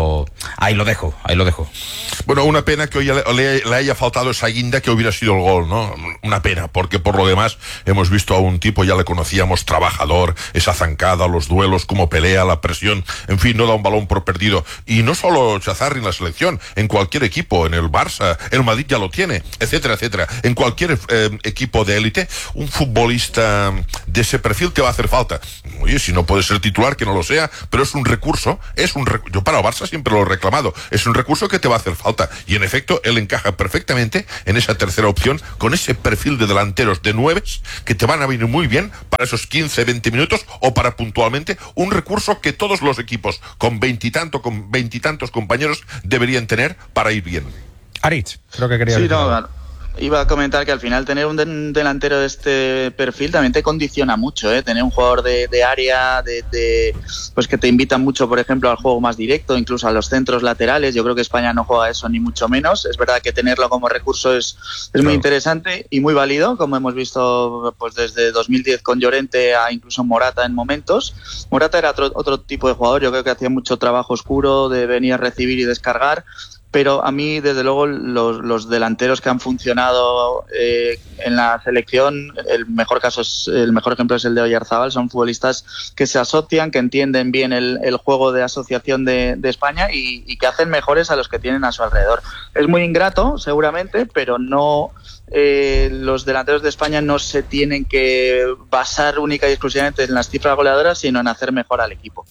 ahí lo dejo, ahí lo dejo. Bueno, una pena que hoy le, le, le haya faltado esa guinda que hubiera sido el gol, ¿no? Una pena, porque por lo demás hemos visto a un tipo, ya le conocíamos, trabajador, esa zancada, los duelos, cómo pelea, la presión, en fin, no da un balón por perdido. Y no solo Chazarri en la selección, en cualquier equipo, en el Barça, el Madrid ya lo tiene, etcétera, etcétera. En cualquier eh, equipo de élite, un futbolista de ese perfil te va a hacer falta. Oye, si no puede ser titular, que no lo sea, pero es un recurso, es un recurso. Yo para el Barça siempre lo he reclamado, es un recurso que te va a hacer falta. Y en efecto, él encaja perfectamente en esa tercera opción, con ese perfil de delanteros de nueves que te van a venir muy bien para esos quince, veinte minutos o para puntualmente un recurso que todos los equipos con veintitantos con veintitantos compañeros deberían tener para ir bien. Aritz, creo que quería sí, decir. No, iba a comentar que al final tener un de- delantero de este perfil también te condiciona mucho, ¿eh? Tener un jugador de, de área, de, de pues que te invita mucho, por ejemplo, al juego más directo, incluso a los centros laterales. Yo creo que España no juega eso ni mucho menos. Es verdad que tenerlo como recurso es, es claro. muy interesante y muy válido, como hemos visto pues desde dos mil diez con Llorente a incluso Morata en momentos. Morata era otro, otro tipo de jugador, yo creo que hacía mucho trabajo oscuro de venir a recibir y descargar. Pero a mí, desde luego, los, los delanteros que han funcionado eh, en la selección, el mejor caso es, el mejor ejemplo es el de Oyarzabal. Son futbolistas que se asocian, que entienden bien el, el juego de asociación de, de España y, y que hacen mejores a los que tienen a su alrededor. Es muy ingrato, seguramente, pero no eh, los delanteros de España no se tienen que basar única y exclusivamente en las cifras goleadoras, sino en hacer mejor al equipo.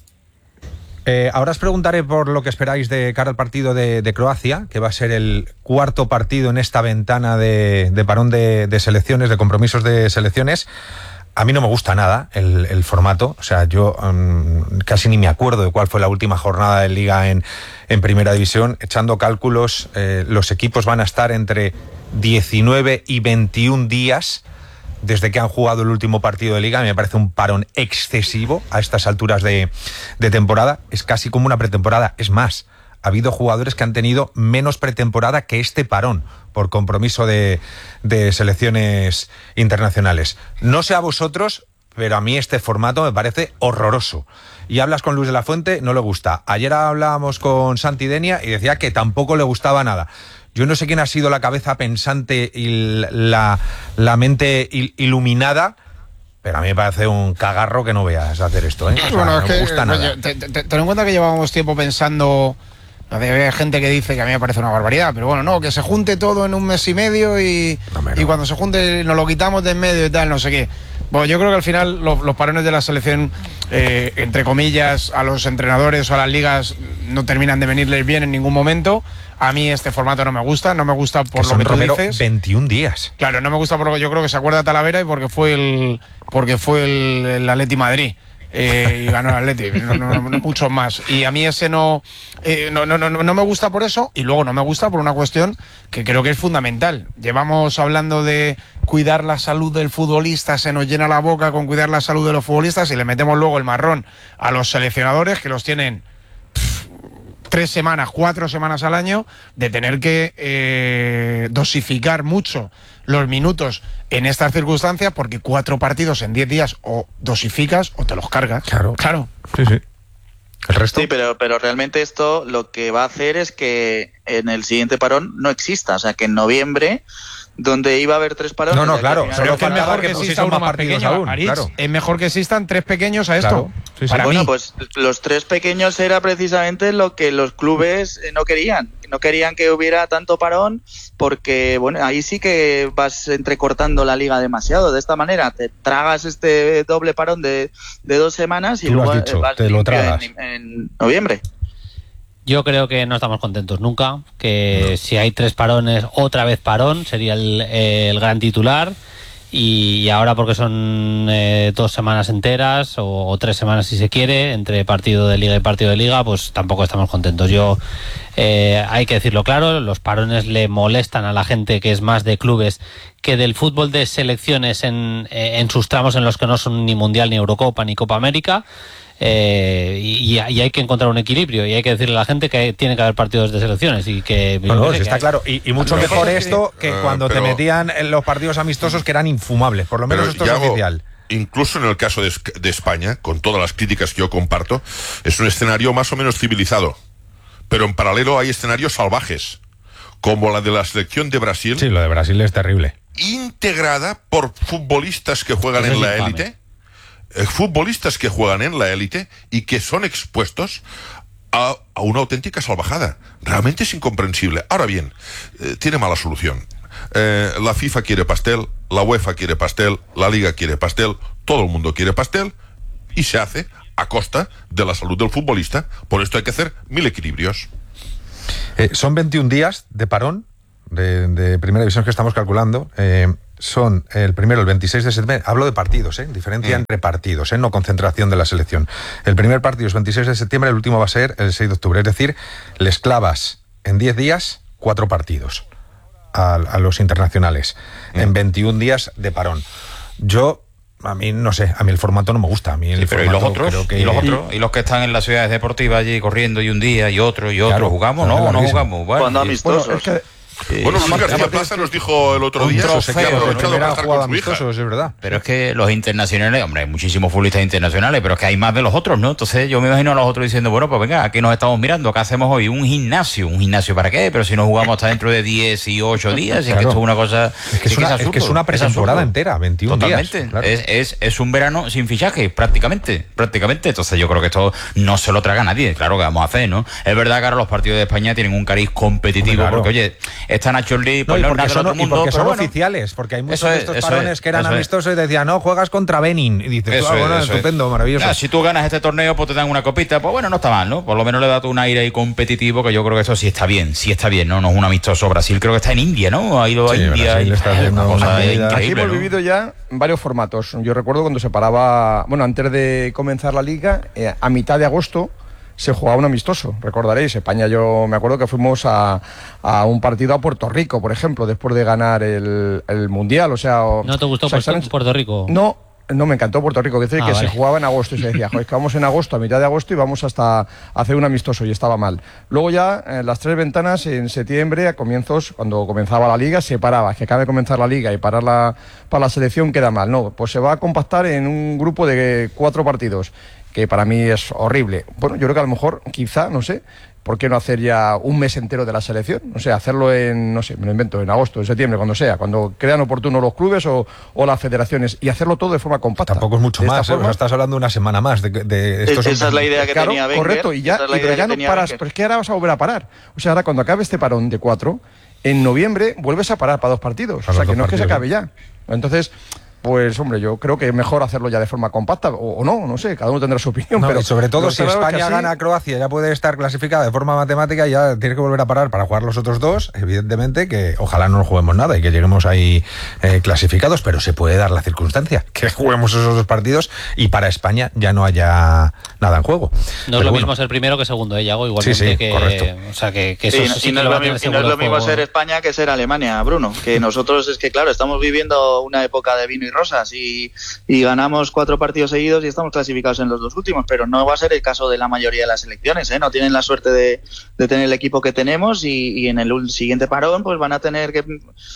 Eh, ahora os preguntaré por lo que esperáis de cara al partido de, de Croacia, que va a ser el cuarto partido en esta ventana de, de parón de, de selecciones, de compromisos de selecciones. A mí no me gusta nada el, el formato, o sea, yo um, casi ni me acuerdo de cuál fue la última jornada de Liga en, en Primera División. Echando cálculos, eh, los equipos van a estar entre diecinueve y veintiún días desde que han jugado el último partido de Liga. Me parece un parón excesivo a estas alturas de, de temporada. Es casi como una pretemporada. Es más, ha habido jugadores que han tenido menos pretemporada que este parón por compromiso de, de selecciones internacionales. No sé a vosotros, pero a mí este formato me parece horroroso. Y hablas con Luis de la Fuente, no le gusta. Ayer hablábamos con Santi Denia y decía que tampoco le gustaba nada. Yo no sé quién ha sido la cabeza pensante y la, la mente iluminada, pero a mí me parece un cagarro que no veas hacer esto, ¿eh? O sea, bueno, no es me que, gusta nada. Oye, te, te, ten en cuenta que llevábamos tiempo pensando. Hay gente que dice que a mí me parece una barbaridad, pero bueno, no, que se junte todo en un mes y medio y, no, no. y cuando se junte nos lo quitamos de en medio y tal, no sé qué. Bueno, yo creo que al final los, los parones de la selección, eh, entre comillas, a los entrenadores o a las ligas no terminan de venirles bien en ningún momento. A mí este formato no me gusta, no me gusta por que lo que tú Romero, dices. veintiún días. Claro, no me gusta porque yo creo que se acuerda Talavera y porque fue el porque fue el, el Atleti Madrid. Eh, y ganó el Atleti, no, no, no, muchos más. Y a mí ese no, eh, no, no, no, no me gusta por eso, y luego no me gusta por una cuestión que creo que es fundamental. Llevamos hablando de cuidar la salud del futbolista, se nos llena la boca con cuidar la salud de los futbolistas y le metemos luego el marrón a los seleccionadores que los tienen pff, tres semanas, cuatro semanas al año de tener que eh, dosificar mucho los minutos en estas circunstancias, porque cuatro partidos en diez días o dosificas o te los cargas. Claro. Claro. Sí, sí. ¿El resto? Sí, pero, pero realmente esto lo que va a hacer es que en el siguiente parón no exista. O sea, que en noviembre, donde iba a haber tres parones... No, no, claro. Pero que es mejor que, que exista uno más pequeño. Aún, Aritz, claro. Es mejor que existan tres pequeños a esto. Claro. Sí, sí. Para bueno, mí. pues los tres pequeños era precisamente lo que los clubes no querían. No querían que hubiera tanto parón porque, bueno, ahí sí que vas entrecortando la liga demasiado. De esta manera te tragas este doble parón de, de dos semanas y Tú luego lo has dicho, vas te lo tragas. En, en noviembre. Yo creo que no estamos contentos nunca, que no. Si hay tres parones, otra vez parón, sería el, el gran titular. Y ahora porque son eh, dos semanas enteras o, o tres semanas si se quiere, entre partido de liga y partido de liga, pues tampoco estamos contentos. Yo, eh, hay que decirlo claro, los parones le molestan a la gente que es más de clubes que del fútbol de selecciones en, en sus tramos en los que no son ni Mundial, ni Eurocopa, ni Copa América. Eh, y, y hay que encontrar un equilibrio y hay que decirle a la gente que tiene que haber partidos de selecciones y que no, no, que está hay. claro y, y mucho pero mejor esto que uh, cuando te metían en los partidos amistosos que eran infumables, por lo menos esto es Yago, oficial. Incluso en el caso de, de España, con todas las críticas que yo comparto, es un escenario más o menos civilizado. pero en paralelo hay escenarios salvajes, como la de la selección de Brasil. Sí, lo de Brasil es terrible. Integrada por futbolistas que juegan Eso en es la infame. élite, eh, futbolistas que juegan en la élite y que son expuestos a, a una auténtica salvajada. Realmente es incomprensible. Ahora bien, eh, tiene mala solución. Eh, la FIFA quiere pastel, la UEFA quiere pastel, la Liga quiere pastel, todo el mundo quiere pastel y se hace a costa de la salud del futbolista. Por esto hay que hacer mil equilibrios. Eh, son veintiún días de parón de, de primera división que estamos calculando. Eh, son el primero, el veintiséis de septiembre. Hablo de partidos, ¿eh? Diferencia mm. entre partidos, ¿eh? No concentración de la selección. El primer partido es veintiséis de septiembre, el último va a ser el seis de octubre. Es decir, les clavas en diez días cuatro partidos a, a los internacionales, mm. en veintiún días de parón. Yo... A mí, no sé, a mí el formato no me gusta. A mí el sí, pero ¿y los otros? Creo que... ¿Y los otros? ¿Y los que están en las ciudades deportivas allí corriendo y un día y otro y otro? Claro, ¿Jugamos? claro, No, no mismo. jugamos. Bueno, Cuando amistosos. Bueno, es que... Bueno, Luis García Plaza nos dijo el otro día que ha aprovechado para estar con su hija. Es verdad. Pero es que los internacionales, hombre, hay muchísimos futbolistas internacionales, pero es que hay más de los otros, ¿no? Entonces yo me imagino a los otros diciendo, bueno, pues venga, aquí nos estamos mirando, ¿qué hacemos hoy? Un gimnasio. ¿Un gimnasio para qué? Pero si no jugamos hasta dentro de dieciocho días, claro. Es que esto es una cosa... Es que es, una, es, absurdo, es, que es una pretemporada es entera, veintiún Totalmente. días. Claro. Es, es, es un verano sin fichaje, prácticamente, prácticamente. Entonces yo creo que esto no se lo traga nadie. Claro que vamos a hacer, ¿no? Es verdad que ahora los partidos de España tienen un cariz competitivo, claro. Porque, oye, esta Nacho League... No, y porque son, mundo, y porque son bueno, oficiales, porque hay muchos de estos parones es, que eran amistosos es. Y decían, no, juegas contra Benin. Y dices, eso ah, bueno, es, estupendo, es. maravilloso. Nah, si tú ganas este torneo, pues te dan una copita, pues bueno, no está mal, ¿no? Por lo menos le da un aire ahí competitivo, que yo creo que eso sí está bien, sí está bien, ¿no? No es un amistoso. Brasil creo que está en India, ¿no? Ha ido sí, a India y está una cosa increíble. Aquí hemos ¿no? vivido ya varios formatos. Yo recuerdo cuando se paraba, bueno, antes de comenzar la liga, eh, a mitad de agosto, se jugaba un amistoso, recordaréis. España, yo me acuerdo que fuimos a, a un partido a Puerto Rico, por ejemplo, después de ganar el, el Mundial. O sea, ¿no te gustó o sea, Puerto, Puerto Rico? No, no me encantó Puerto Rico. Que, decir, ah, que vale. se jugaba en agosto y se decía, joder, que vamos en agosto, a mitad de agosto y vamos hasta hacer un amistoso y estaba mal. Luego ya, en las tres ventanas, en septiembre, a comienzos, cuando comenzaba la liga, se paraba. Que acabe de comenzar la liga y parar la, para la selección queda mal. No, pues se va a compactar en un grupo de cuatro partidos, que para mí es horrible. Bueno, yo creo que a lo mejor, quizá, no sé, ¿por qué no hacer ya un mes entero de la selección? O sea, hacerlo en, no sé, me lo invento, en agosto, en septiembre, cuando sea, cuando crean oportuno los clubes o, o las federaciones, y hacerlo todo de forma compacta. Tampoco es mucho de más, forma, ¿eh? O sea, estás hablando de una semana más. De, de estos esa es la idea que claro, tenía Wenger. Correcto, y ya, es y pero ya no paras, pero es que ahora vas a volver a parar. O sea, ahora cuando acabe este parón de cuatro, en noviembre vuelves a parar para dos partidos. Para o sea, que no partidos, es que se acabe ya. Entonces... Pues hombre, yo creo que es mejor hacerlo ya de forma compacta, o, o no, no sé, cada uno tendrá su opinión. No, pero y sobre todo si España así... gana a Croacia, ya puede estar clasificada de forma matemática y ya tiene que volver a parar para jugar los otros dos, evidentemente que ojalá no juguemos nada y que lleguemos ahí eh, clasificados, pero se puede dar la circunstancia que juguemos esos dos partidos y para España ya no haya nada en juego. No pero es lo bueno. mismo ser primero que segundo, ¿eh, Yago? Igualmente sí, sí, que, correcto. O sea, que, que eso sí, sí, sí y no, que es lo lo, mismo, y no es lo mismo ser España que ser Alemania, Bruno, que nosotros es que claro, estamos viviendo una época de vino y rosas y, y ganamos cuatro partidos seguidos y estamos clasificados en los dos últimos, pero no va a ser el caso de la mayoría de las selecciones, ¿eh? No tienen la suerte de, de tener el equipo que tenemos y, y en el siguiente parón pues van a tener que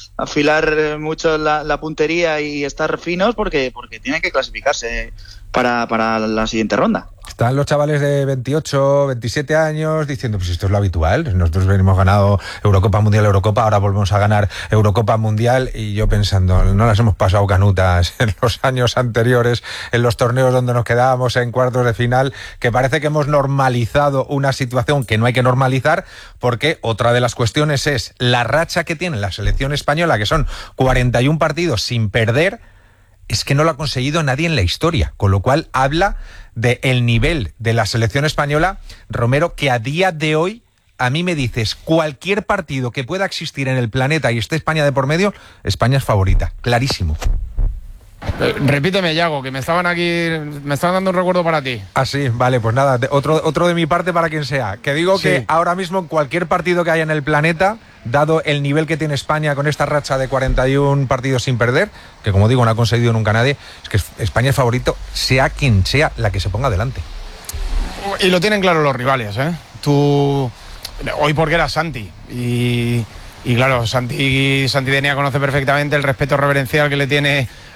afilar mucho la, la puntería y estar finos porque, porque tienen que clasificarse para, para la siguiente ronda. Están los chavales de veintiocho, veintisiete años diciendo, pues esto es lo habitual, nosotros venimos ganado Eurocopa Mundial, Eurocopa, ahora volvemos a ganar Eurocopa Mundial, y yo pensando, no las hemos pasado canutas en los años anteriores, en los torneos donde nos quedábamos en cuartos de final, que parece que hemos normalizado una situación que no hay que normalizar, porque otra de las cuestiones es la racha que tiene la selección española, que son cuarenta y un partidos sin perder, es que no lo ha conseguido nadie en la historia, con lo cual habla del nivel de la selección española, Romero, que a día de hoy, a mí me dices, cualquier partido que pueda existir en el planeta y esté España de por medio, España es favorita, clarísimo. Eh, repíteme, Yago, que me estaban aquí, me estaban dando un recuerdo para ti. Ah, sí, vale, pues nada, de, otro, otro de mi parte para quien sea. Que digo sí. que ahora mismo en cualquier partido que haya en el planeta, dado el nivel que tiene España con esta racha de cuarenta y un partidos sin perder, que como digo no ha conseguido nunca nadie, es que España es favorito, sea quien sea la que se ponga delante. Y lo tienen claro los rivales, ¿eh? Tú, hoy porque era Santi, y... Y claro, Santi, Santi Denia conoce perfectamente el respeto reverencial que le tiene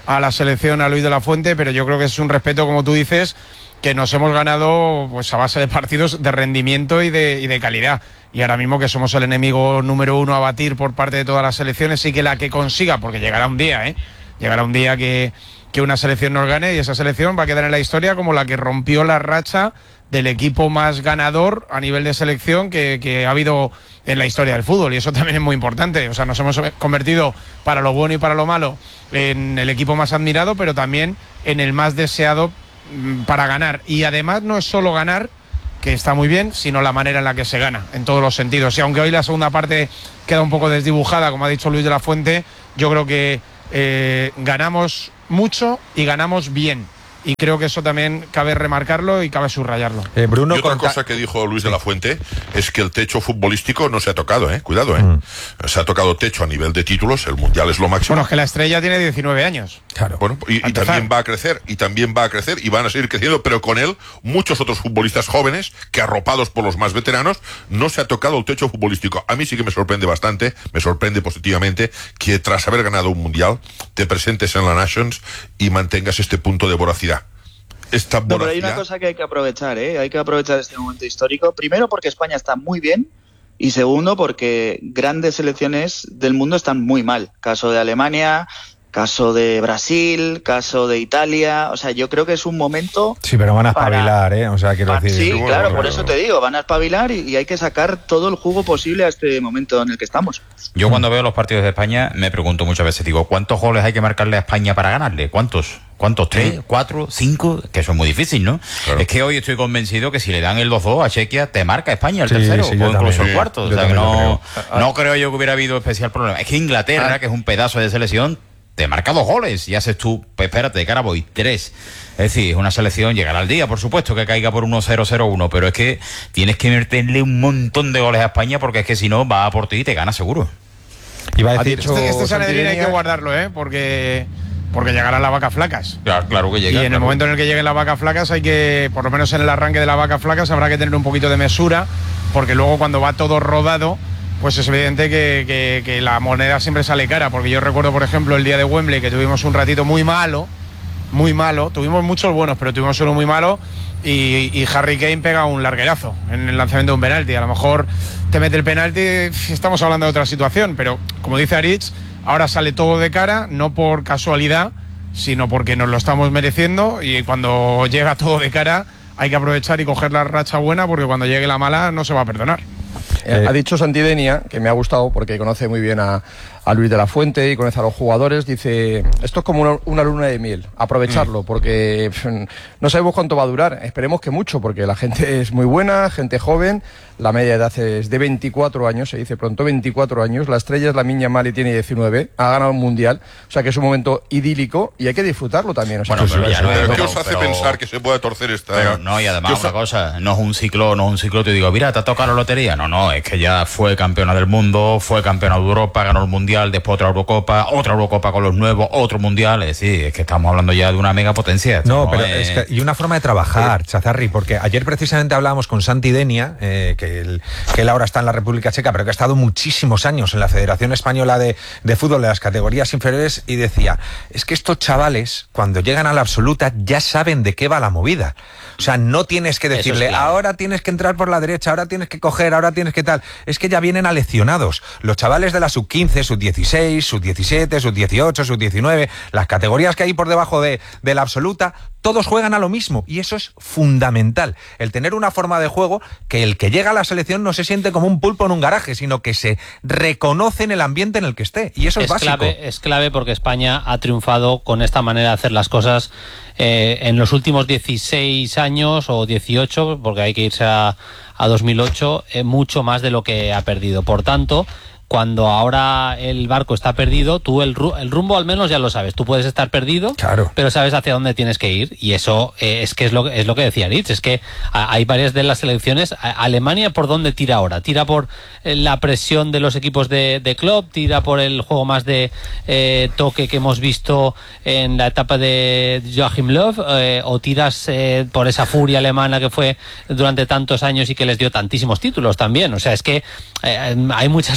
a la selección, a Luis de la Fuente, pero yo creo que es un respeto, como tú dices, que nos hemos ganado pues a base de partidos de rendimiento y de, y de calidad. Y ahora mismo que somos el enemigo número uno a batir por parte de todas las selecciones, y que la que consiga, porque llegará un día, ¿eh? Llegará un día que, que una selección nos gane, y esa selección va a quedar en la historia como la que rompió la racha del equipo más ganador a nivel de selección que, que ha habido en la historia del fútbol, y eso también es muy importante. O sea, nos hemos convertido, para lo bueno y para lo malo, en el equipo más admirado, pero también en el más deseado para ganar. Y además no es solo ganar, que está muy bien, sino la manera en la que se gana, en todos los sentidos. Y aunque hoy la segunda parte queda un poco desdibujada, como ha dicho Luis de la Fuente, yo creo que eh, ganamos mucho y ganamos bien. Y creo que eso también cabe remarcarlo y cabe subrayarlo. Eh, Bruno, y otra conta... cosa que dijo Luis de la Fuente es que el techo futbolístico no se ha tocado, ¿eh? Cuidado, ¿eh? Mm. Se ha tocado techo a nivel de títulos, el Mundial es lo máximo. Bueno, es que la Estrella tiene diecinueve años. Claro. Bueno, y, y también va a crecer, y también va a crecer, y van a seguir creciendo, pero con él muchos otros futbolistas jóvenes que, arropados por los más veteranos, no se ha tocado el techo futbolístico. A mí sí que me sorprende bastante, me sorprende positivamente que tras haber ganado un Mundial te presentes en la Nations y mantengas este punto de voracidad. Esta no, pero hay una cosa que hay que aprovechar, ¿eh? Hay que aprovechar este momento histórico. Primero, porque España está muy bien. Y segundo, porque grandes selecciones del mundo están muy mal. Caso de Alemania, caso de Brasil, caso de Italia. O sea, yo creo que es un momento... Sí, pero van a espabilar, para... ¿eh? O sea, quiero para... decir... Sí, bueno, claro, bueno, por eso te digo, van a espabilar y, y hay que sacar todo el jugo posible a este momento en el que estamos. Yo cuando veo los partidos de España me pregunto muchas veces, digo, ¿cuántos goles hay que marcarle a España para ganarle? ¿Cuántos? ¿Cuántos? ¿Tres? ¿Cuatro? ¿Cinco? Que eso es muy difícil, ¿no? Claro. Es que hoy estoy convencido que si le dan el dos dos a Chequia, te marca España el sí, tercero, sí, o incluso el cuarto. Sí, o sea, que no creo. no creo yo que hubiera habido especial problema. Es que Inglaterra, ah. que es un pedazo de selección, te marca dos goles y haces tú, pues espérate, de cara voy, tres. Es decir, es una selección, llegará al día, por supuesto, que caiga por uno cero cero uno, pero es que tienes que meterle un montón de goles a España, porque es que si no, va a por ti y te gana seguro. Iba a decir, este, este Sanedrín hay que guardarlo, ¿eh? Porque... porque llegarán las vacas flacas. Claro, claro que llega. Y en claro. el momento en el que lleguen las vacas flacas hay que, por lo menos en el arranque de las vacas flacas, habrá que tener un poquito de mesura, porque luego cuando va todo rodado, pues es evidente que, que, que la moneda siempre sale cara. Porque yo recuerdo, por ejemplo, el día de Wembley, que tuvimos un ratito muy malo, muy malo, tuvimos muchos buenos, pero tuvimos uno muy malo, y, y Harry Kane pega un larguerazo en el lanzamiento de un penalti. A lo mejor te mete el penalti, estamos hablando de otra situación, pero como dice Aritz, ahora sale todo de cara, no por casualidad, sino porque nos lo estamos mereciendo, y cuando llega todo de cara hay que aprovechar y coger la racha buena, porque cuando llegue la mala no se va a perdonar. Eh, ha dicho Santidenia, que me ha gustado porque conoce muy bien a, a Luis de la Fuente y conoce a los jugadores, dice, esto es como una, una luna de miel, aprovecharlo, mm. porque pff, no sabemos cuánto va a durar, esperemos que mucho, porque la gente es muy buena, gente joven, la media de edad es de veinticuatro años, se dice pronto, veinticuatro años, la Estrella es la Miña Mal y tiene diecinueve, ha ganado un Mundial, o sea que es un momento idílico y hay que disfrutarlo también. O sea, bueno, que pero ya no, ¿Qué pero, os hace pero, pensar que se pueda torcer esta...? Pero no, y además una cosa, no es un ciclo, no es un ciclo, te digo, mira, te ha tocado la lotería, no, no, es que ya fue campeona del mundo, fue campeona de Europa, ganó el Mundial, después otra Eurocopa, otra Eurocopa con los nuevos, otro Mundial, es decir, es que estamos hablando ya de una megapotencia. No, no, pero eh... es que, y una forma de trabajar, eh, Chazarri, porque ayer precisamente hablábamos con Santidenia, eh, que, el, que él ahora está en la República Checa, pero que ha estado muchísimos años en la Federación Española de, de Fútbol de las categorías inferiores, y decía, es que estos chavales, cuando llegan a la absoluta, ya saben de qué va la movida. O sea, no tienes que decirle, es claro, ahora tienes que entrar por la derecha, ahora tienes que coger, ahora tienes que tal. Es que ya vienen aleccionados. Los chavales de la sub quince, sub dieciséis, sub diecisiete, sub dieciocho, sub diecinueve, las categorías que hay por debajo de, de la absoluta, todos juegan a lo mismo, y eso es fundamental. El tener una forma de juego que el que llega a la selección no se siente como un pulpo en un garaje, sino que se reconoce en el ambiente en el que esté. Y eso es, es básico. Clave, es clave, porque España ha triunfado con esta manera de hacer las cosas eh, en los últimos dieciséis años o dieciocho, porque hay que irse a, a dos mil ocho, eh, mucho más de lo que ha perdido. Por tanto, cuando ahora el barco está perdido, tú el, el rumbo al menos ya lo sabes. Tú puedes estar perdido, claro, pero sabes hacia dónde tienes que ir. Y eso eh, es que es lo, es lo que decía Ritz. Es que a, hay varias de las selecciones. A, Alemania, ¿por dónde tira ahora? Tira por eh, la presión de los equipos de, de Klopp, tira por el juego más de eh, toque que hemos visto en la etapa de Joachim Löw, eh, o tiras eh, por esa furia alemana que fue durante tantos años y que les dio tantísimos títulos también. O sea, es que eh, hay muchas opciones.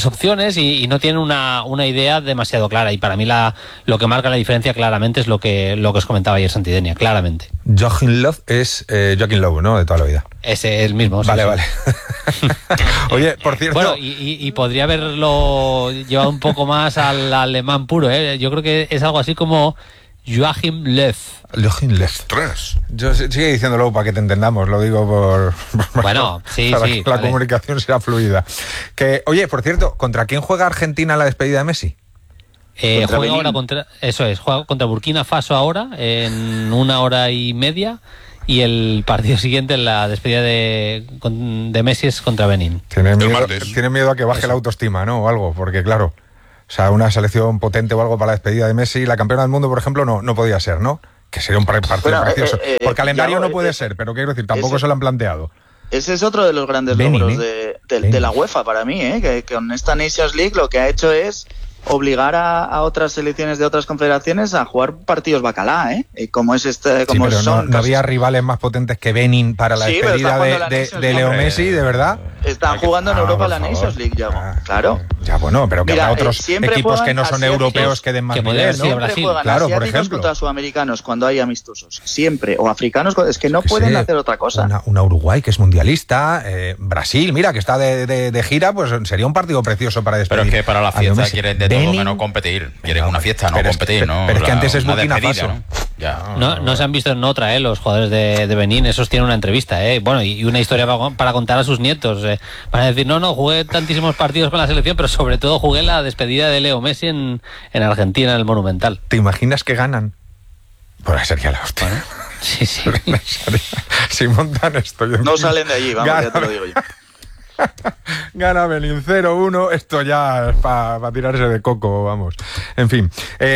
jóvenes y, y no tienen una, una idea demasiado clara. Y para mí la, lo que marca la diferencia claramente es lo que, lo que os comentaba ayer Santidenia, claramente. Joachim Löw es eh, Joaquín Lowe, ¿no? De toda la vida. Ese es el mismo. Vale, sí, vale. Sí. Oye, por cierto... Bueno, y, y, y podría haberlo llevado un poco más al alemán puro, ¿eh? Yo creo que es algo así como Joachim Löw. Joachim Löw. Tres. Yo sigue diciéndolo para que te entendamos, lo digo por... por bueno, sí, para sí. que la vale. comunicación sea fluida. Que, oye, por cierto, ¿contra quién juega Argentina en la despedida de Messi? Eh, juega ahora contra, eso es, juega contra Burkina Faso ahora, en una hora y media, y el partido siguiente en la despedida de, de Messi es contra Benín. Tiene miedo, tiene miedo a que baje eso. La autoestima, ¿no? O algo, porque claro, o sea, una selección potente o algo para la despedida de Messi, la campeona del mundo, por ejemplo, no, no podía ser, ¿no? Que sería un partido bueno, precioso. Eh, eh, por calendario no puede eh, ser, pero quiero decir, tampoco ese, se lo han planteado. Ese es otro de los grandes Benin, logros ¿eh? de, de, de la UEFA para mí, ¿eh? que, que con esta Nations League lo que ha hecho es obligar a, a otras selecciones de otras confederaciones a jugar partidos bacalá, ¿eh? Y como es este, como sí, pero son. No, no había rivales más potentes que Benin para la sí, despedida de, la de, de Leo Messi, de verdad. Están jugando en Europa ah, la Nations League, ya, ah, claro. Ya, bueno, pero que habrá otros eh, equipos que no son europeos que den más nivel, ¿no? Brasil, claro, por ejemplo. Contra sudamericanos cuando hay amistosos, siempre, o africanos, es que no que pueden sé, hacer otra cosa. Una, una Uruguay que es mundialista, eh, Brasil, mira, que está de, de, de gira, pues sería un partido precioso para despedir. Pero es que para la fiesta quieren de todo menos competir. Quieren una fiesta, no competir, es, ¿no? Pero es que antes es Burkina Faso. ¿no? Ya. No, no se han visto en otra, ¿eh? Los jugadores de, de Benín, esos tienen una entrevista, ¿eh? Bueno, y una historia para, para contar a sus nietos. Eh. Van a decir, no, no, jugué tantísimos partidos con la selección, pero sobre todo jugué la despedida de Leo Messi en, en Argentina, en el Monumental. ¿Te imaginas que ganan? Pues sería la hostia. Bueno, sí, sí. Si montan esto... No salen de allí, vamos, gana, ya te lo digo yo. Gana Benín cero uno, esto ya es para pa tirarse de coco, vamos. En fin,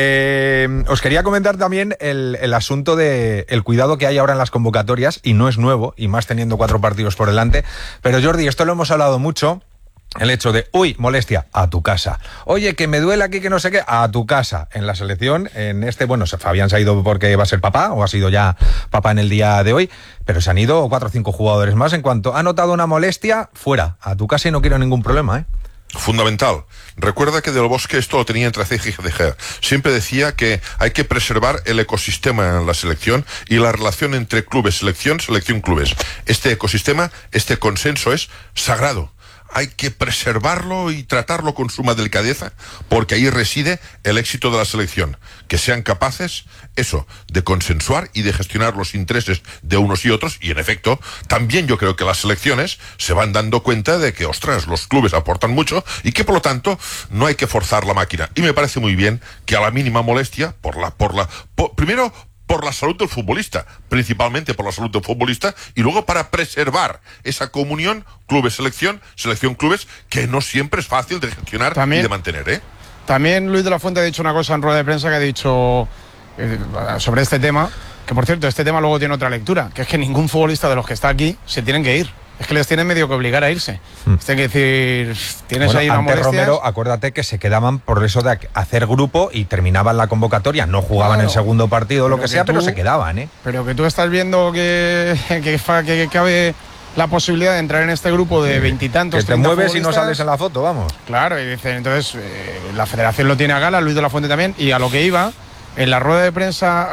eh, os quería comentar también el, el asunto de el cuidado que hay ahora en las convocatorias, y no es nuevo, y más teniendo cuatro partidos por delante, pero Jordi, esto lo hemos hablado mucho. El hecho de, uy, molestia, a tu casa. Oye, que me duele aquí, que no sé qué, a tu casa. En la selección, en este, bueno, Fabián se ha ido porque va a ser papá, o ha sido ya papá en el día de hoy, pero se han ido cuatro o cinco jugadores más. En cuanto ha notado una molestia, fuera, a tu casa y no quiero ningún problema, ¿eh? Fundamental. Recuerda que Del Bosque esto lo tenía entre ceja y ceja. Siempre decía que hay que preservar el ecosistema en la selección y la relación entre clubes, selección, selección, clubes. Este ecosistema, este consenso es sagrado. Hay que preservarlo y tratarlo con suma delicadeza, porque ahí reside el éxito de la selección. Que sean capaces, eso, de consensuar y de gestionar los intereses de unos y otros. Y en efecto, también yo creo que las selecciones se van dando cuenta de que, ostras, los clubes aportan mucho y que por lo tanto no hay que forzar la máquina. Y me parece muy bien que a la mínima molestia, por la, por la, por, primero, por la salud del futbolista, principalmente por la salud del futbolista, y luego para preservar esa comunión clubes-selección, selección-clubes, que no siempre es fácil de gestionar también, y de mantener, ¿eh? También Luis de la Fuente ha dicho una cosa en rueda de prensa que ha dicho eh, sobre este tema, que por cierto, este tema luego tiene otra lectura, que es que ningún futbolista de los que está aquí se tienen que ir. Es que les tienen medio que obligar a irse. Hmm. Es que decir, tienes bueno, ahí una molestia. Romero, acuérdate que se quedaban por eso de hacer grupo y terminaban la convocatoria, no jugaban claro, el segundo partido o lo que, que sea, tú, pero se quedaban, ¿eh? Pero que tú estás viendo que, que, que, que cabe la posibilidad de entrar en este grupo de veintitantos. Que te mueves y no sales en la foto, vamos. Claro, y dicen, entonces eh, la federación lo tiene a gala, Luis de la Fuente también, y a lo que iba, en la rueda de prensa,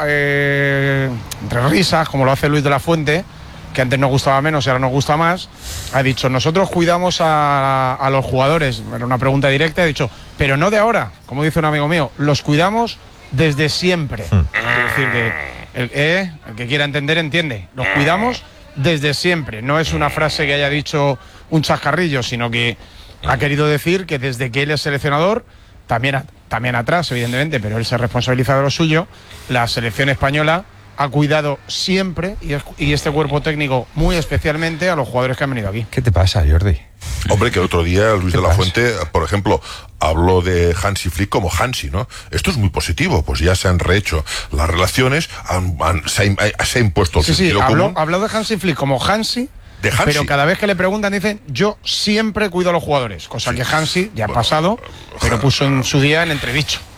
eh, entre risas, como lo hace Luis de la Fuente, que antes nos gustaba menos y ahora nos gusta más, ha dicho, nosotros cuidamos a, a los jugadores, era una pregunta directa, ha dicho, pero no de ahora, como dice un amigo mío, los cuidamos desde siempre. Mm. Es decir, que el, eh, el que quiera entender, entiende, los cuidamos desde siempre, no es una frase que haya dicho un chascarrillo, sino que ha querido decir que desde que él es seleccionador, también, a, también atrás, evidentemente, pero él se responsabiliza de lo suyo, la selección española ha cuidado siempre, y, es, y este cuerpo técnico muy especialmente, a los jugadores que han venido aquí. ¿Qué te pasa, Jordi? Hombre, que el otro día Luis de la Fuente, por ejemplo, habló de Hansi Flick como Hansi, ¿no? Esto es muy positivo, pues ya se han rehecho las relaciones, han, han, se, ha, se ha impuesto el sí, sentido sí, habló, común. habló de Hansi Flick como Hansi, de Hansi, pero cada vez que le preguntan dicen, yo siempre cuido a los jugadores, cosa sí. que Hansi ya ha pasado, pero puso en su día en entredicho.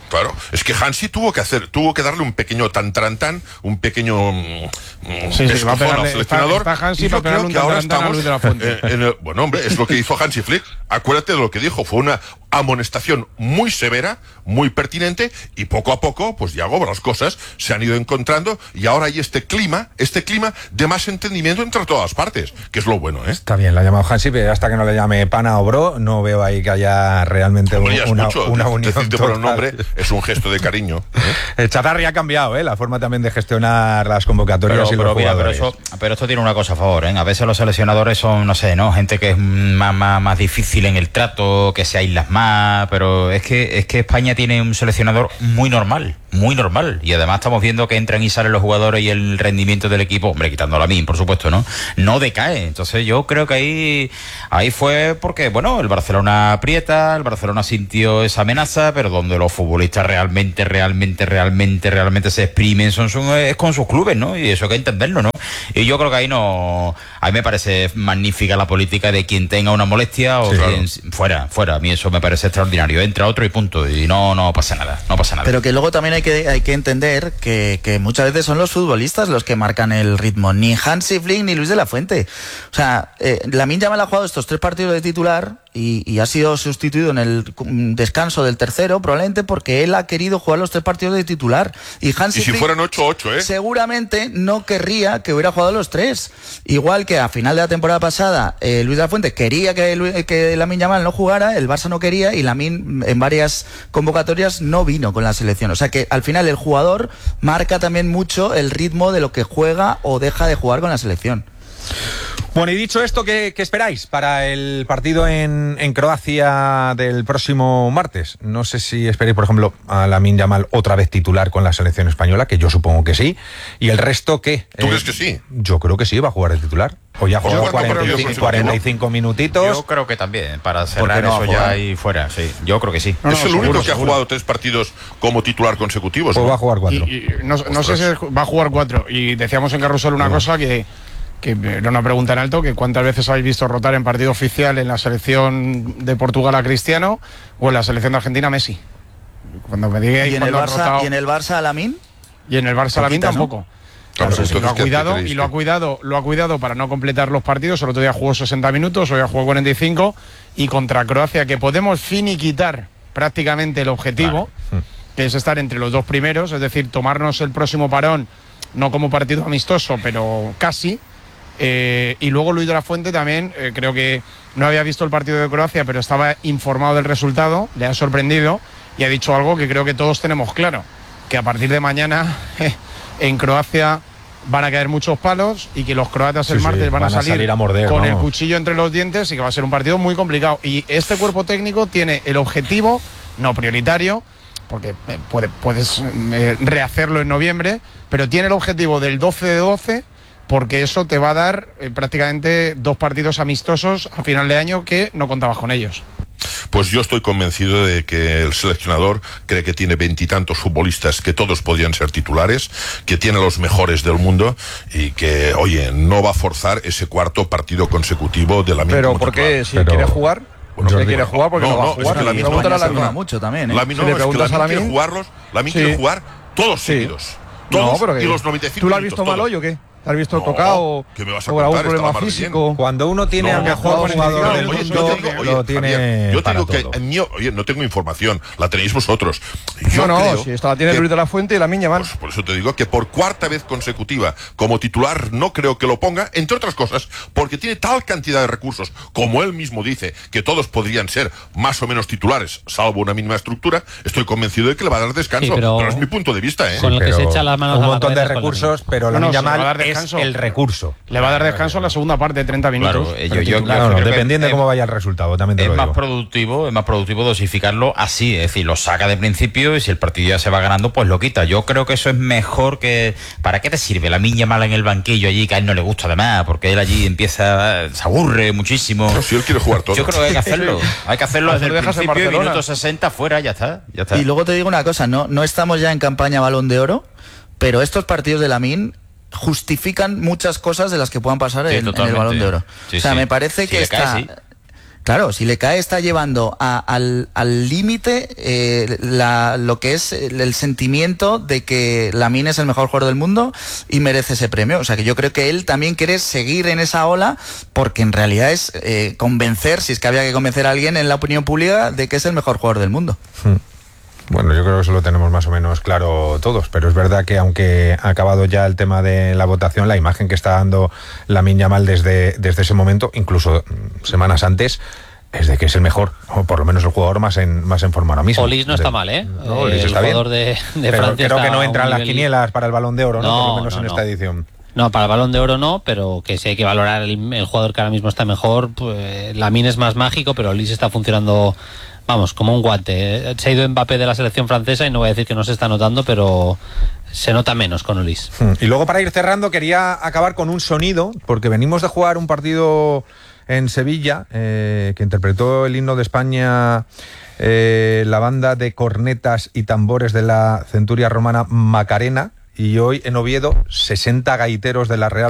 Claro, es que Hansi tuvo que hacer, tuvo que darle un pequeño tan tan tan, un pequeño mm, sí, sí, va a pegarle, al seleccionador. Está, está Hansi y yo para creo que ahora estamos a la eh, en el, bueno, hombre, es lo que hizo Hansi Flick. Acuérdate de lo que dijo, fue una amonestación muy severa, muy pertinente, y poco a poco, pues ya las cosas se han ido encontrando y ahora hay este clima, este clima de más entendimiento entre todas partes, que es lo bueno, ¿eh? Está bien, la ha llamado Hansi, pero hasta que no le llame pana o bro, no veo ahí que haya realmente Hombre, ya es una, mucho. una unión Decirte total. por el nombre es un gesto de cariño, ¿eh? El Chatarri ha cambiado, ¿eh? La forma también de gestionar las convocatorias pero, y los pero, mira, pero, jugadores. eso, pero esto tiene una cosa a favor, ¿eh? A veces los seleccionadores son, no sé, ¿no? Gente que es más, más, más difícil en el trato, que se aíslas más, pero es que, es que España tiene un seleccionador muy normal, muy normal, y además estamos viendo que entran y salen los jugadores y el rendimiento del equipo, hombre, quitando a Lamine, por supuesto, ¿no? No decae. Entonces yo creo que ahí, ahí fue porque, bueno, el Barcelona aprieta, el Barcelona sintió esa amenaza, pero donde los futbolistas realmente, realmente, realmente, realmente se exprimen son, son es con sus clubes, ¿no? Y eso hay que entenderlo, ¿no? Y yo creo que ahí no, a mí me parece magnífica la política de quien tenga una molestia o Sí, quien, claro. fuera, fuera. A mí eso me parece extraordinario. Entra otro y punto. Y no, no pasa nada, no pasa nada. Pero que luego también hay que, hay que entender que, que muchas veces son los futbolistas los que marcan el ritmo. Ni Hansi Flick ni Luis de la Fuente. O sea, eh, Lamine Yamal ha jugado estos tres partidos de titular y, y ha sido sustituido en el descanso del tercero, probablemente porque él ha querido jugar los tres partidos de titular. Y Hansi Y si Flick fueran ocho ocho, ¿eh? seguramente no querría que hubiera jugado los tres. Igual que a final de la temporada pasada, eh, Luis de la Fuente quería que, Lu- que Lamine Yamal no jugara, el Barça no quería y Lamine en varias convocatorias no vino con la selección. O sea que al final el jugador marca también mucho el ritmo de lo que juega o deja de jugar con la selección. Bueno, y dicho esto, ¿qué, qué esperáis para el partido en, en Croacia del próximo martes? No sé si esperáis, por ejemplo, a Lamine Yamal otra vez titular con la selección española, que yo supongo que sí. ¿Y el resto qué? ¿Tú Eh, crees que sí? Yo creo que sí, va a jugar el titular. O ya ha jugado Yo- cuarenta y cinco, cuarenta y cinco minutitos. Yo creo que también, para ¿Por qué cerrar no va a eso ya jugar? ahí fuera, sí. Yo creo que sí. No, no, es el seguro, único que seguro. ha jugado tres partidos como titular consecutivos, Pues ¿no? va a jugar cuatro. Y, y no, no sé si va a jugar cuatro. Y decíamos en Carrusel una cosa que, que era una pregunta en alto, que cuántas veces habéis visto rotar en partido oficial en la selección de Portugal a Cristiano o en la selección de Argentina a Messi. Cuando me digáis ¿Y en el cuándo han Barça, rotado- ¿y en el Barça a Lamine? y en el Barça a Lamine Poquitas, ¿no? tampoco. Claro, Entonces, entonces, lo ha ¿qué cuidado creéis y lo ha que- cuidado, lo ha cuidado para no completar los partidos. El otro día jugó sesenta minutos, hoy ha jugado cuarenta y cinco y contra Croacia, que podemos finiquitar prácticamente el objetivo, que es estar entre los dos primeros, es decir, tomarnos el próximo parón, no como partido amistoso, pero casi. Eh, y luego Luis de la Fuente también, eh, creo que no había visto el partido de Croacia, pero estaba informado del resultado, le ha sorprendido y ha dicho algo que creo que todos tenemos claro, que a partir de mañana en Croacia van a caer muchos palos y que los croatas el Sí, sí, martes van, van a a salir, salir a morder, con el vamos. cuchillo entre los dientes y que va a ser un partido muy complicado. Y este cuerpo técnico tiene el objetivo, no prioritario, porque eh, puede, puedes eh, rehacerlo en noviembre, pero tiene el objetivo del doce de doce, porque eso te va a dar eh, prácticamente dos partidos amistosos a final de año que no contabas con ellos. Pues yo estoy convencido de que el seleccionador cree que tiene veintitantos futbolistas que todos podrían ser titulares, que tiene los mejores del mundo y que, oye, no va a forzar ese cuarto partido consecutivo de la misma. Pero ¿por qué? Si Pero- quiere jugar, Bueno, si Jordi, quiere jugar, porque no, va a es jugar. que Lamine Pregúntale a España se Lamine. juega mucho también, ¿eh? Lamine Si le no, es que preguntas a Lamine quiere Lamine- jugarlos, Lamine Sí. quiere jugar todos Sí. seguidos. Todos No, pero que- y los noventa y cinco ¿Tú lo has minutos, visto mal todos. hoy o qué? ¿Te has visto No, tocado? ¿qué me vas a ¿O algún contar? problema Estaba más físico? Cuando uno tiene No, al que mejor juega jugador por del Oye, mundo, yo te digo, oye, lo tiene Javier, yo te para digo que todo. en mi- oye, no tengo información, la tenéis vosotros. Yo No, no, creo si esta la tiene que- Luis de la Fuente y la Lamine Yamal. Pues por eso te digo que por cuarta vez consecutiva como titular no creo que lo ponga, entre otras cosas, porque tiene tal cantidad de recursos, como él mismo dice, que todos podrían ser más o menos titulares, salvo una mínima estructura. Estoy convencido de que le va a dar descanso, Sí, pero- pero es mi punto de vista, ¿eh? Con el que Pero se echa las manos un a la montón de cabeza con recursos, pero No, la no, Lamine se le va a Yamal dar es descanso. el recurso. Le va a dar descanso en la segunda parte de treinta minutos. Claro, eh, pero yo- yo- titular. No, no, creo que dependiendo de es- cómo vaya el resultado, también te Es lo más digo. productivo, es más productivo dosificarlo así, es decir, lo saca de principio y si el partido ya se va ganando, pues lo quita. Yo creo que eso es mejor que... ¿Para qué te sirve la Lamine Yamal en el banquillo allí, que a él no le gusta además, porque él allí empieza, se aburre muchísimo? No, si él quiere jugar todo. Yo creo que hay que hacerlo, hay que hacerlo Pues desde lo el dejas en principio, Barcelona. minuto sesenta fuera, ya está, ya está. Y luego te digo una cosa, no, no estamos ya en campaña Balón de Oro, pero estos partidos de Lamine justifican muchas cosas de las que puedan pasar Sí, en, en el totalmente. Balón de Oro. Sí, o sea, sí. me parece Si que le está, cae, sí. Claro, si le cae está llevando a, al límite eh, lo que es el, el sentimiento de que Lamine es el mejor jugador del mundo y merece ese premio. O sea que yo creo que él también quiere seguir en esa ola porque en realidad es eh, convencer, si es que había que convencer a alguien en la opinión pública de que es el mejor jugador del mundo. Hmm. Bueno, yo creo que eso lo tenemos más o menos claro todos, pero es verdad que aunque ha acabado ya el tema de la votación, la imagen que está dando Lamine Yamal desde, desde ese momento, incluso semanas antes, es de que es el mejor, o por lo menos el jugador más en más en forma ahora mismo. Olis no de, está mal, ¿eh? No, el está jugador bien. de, de pero Francia creo que no está entran a las nivel... quinielas para el Balón de Oro, ¿no? no Por lo menos no, en no. esta edición. No, para el Balón de Oro no, pero que si hay que valorar el, el jugador que ahora mismo está mejor, pues Lamine es más mágico, pero Olis está funcionando, vamos, como un guante. Se ha ido Mbappé de la selección francesa y no voy a decir que no se está notando, pero se nota menos con Olis. Y luego, para ir cerrando, quería acabar con un sonido, porque venimos de jugar un partido en Sevilla, eh, que interpretó el himno de España eh, la banda de cornetas y tambores de la centuria romana Macarena, y hoy en Oviedo sesenta gaiteros de la Real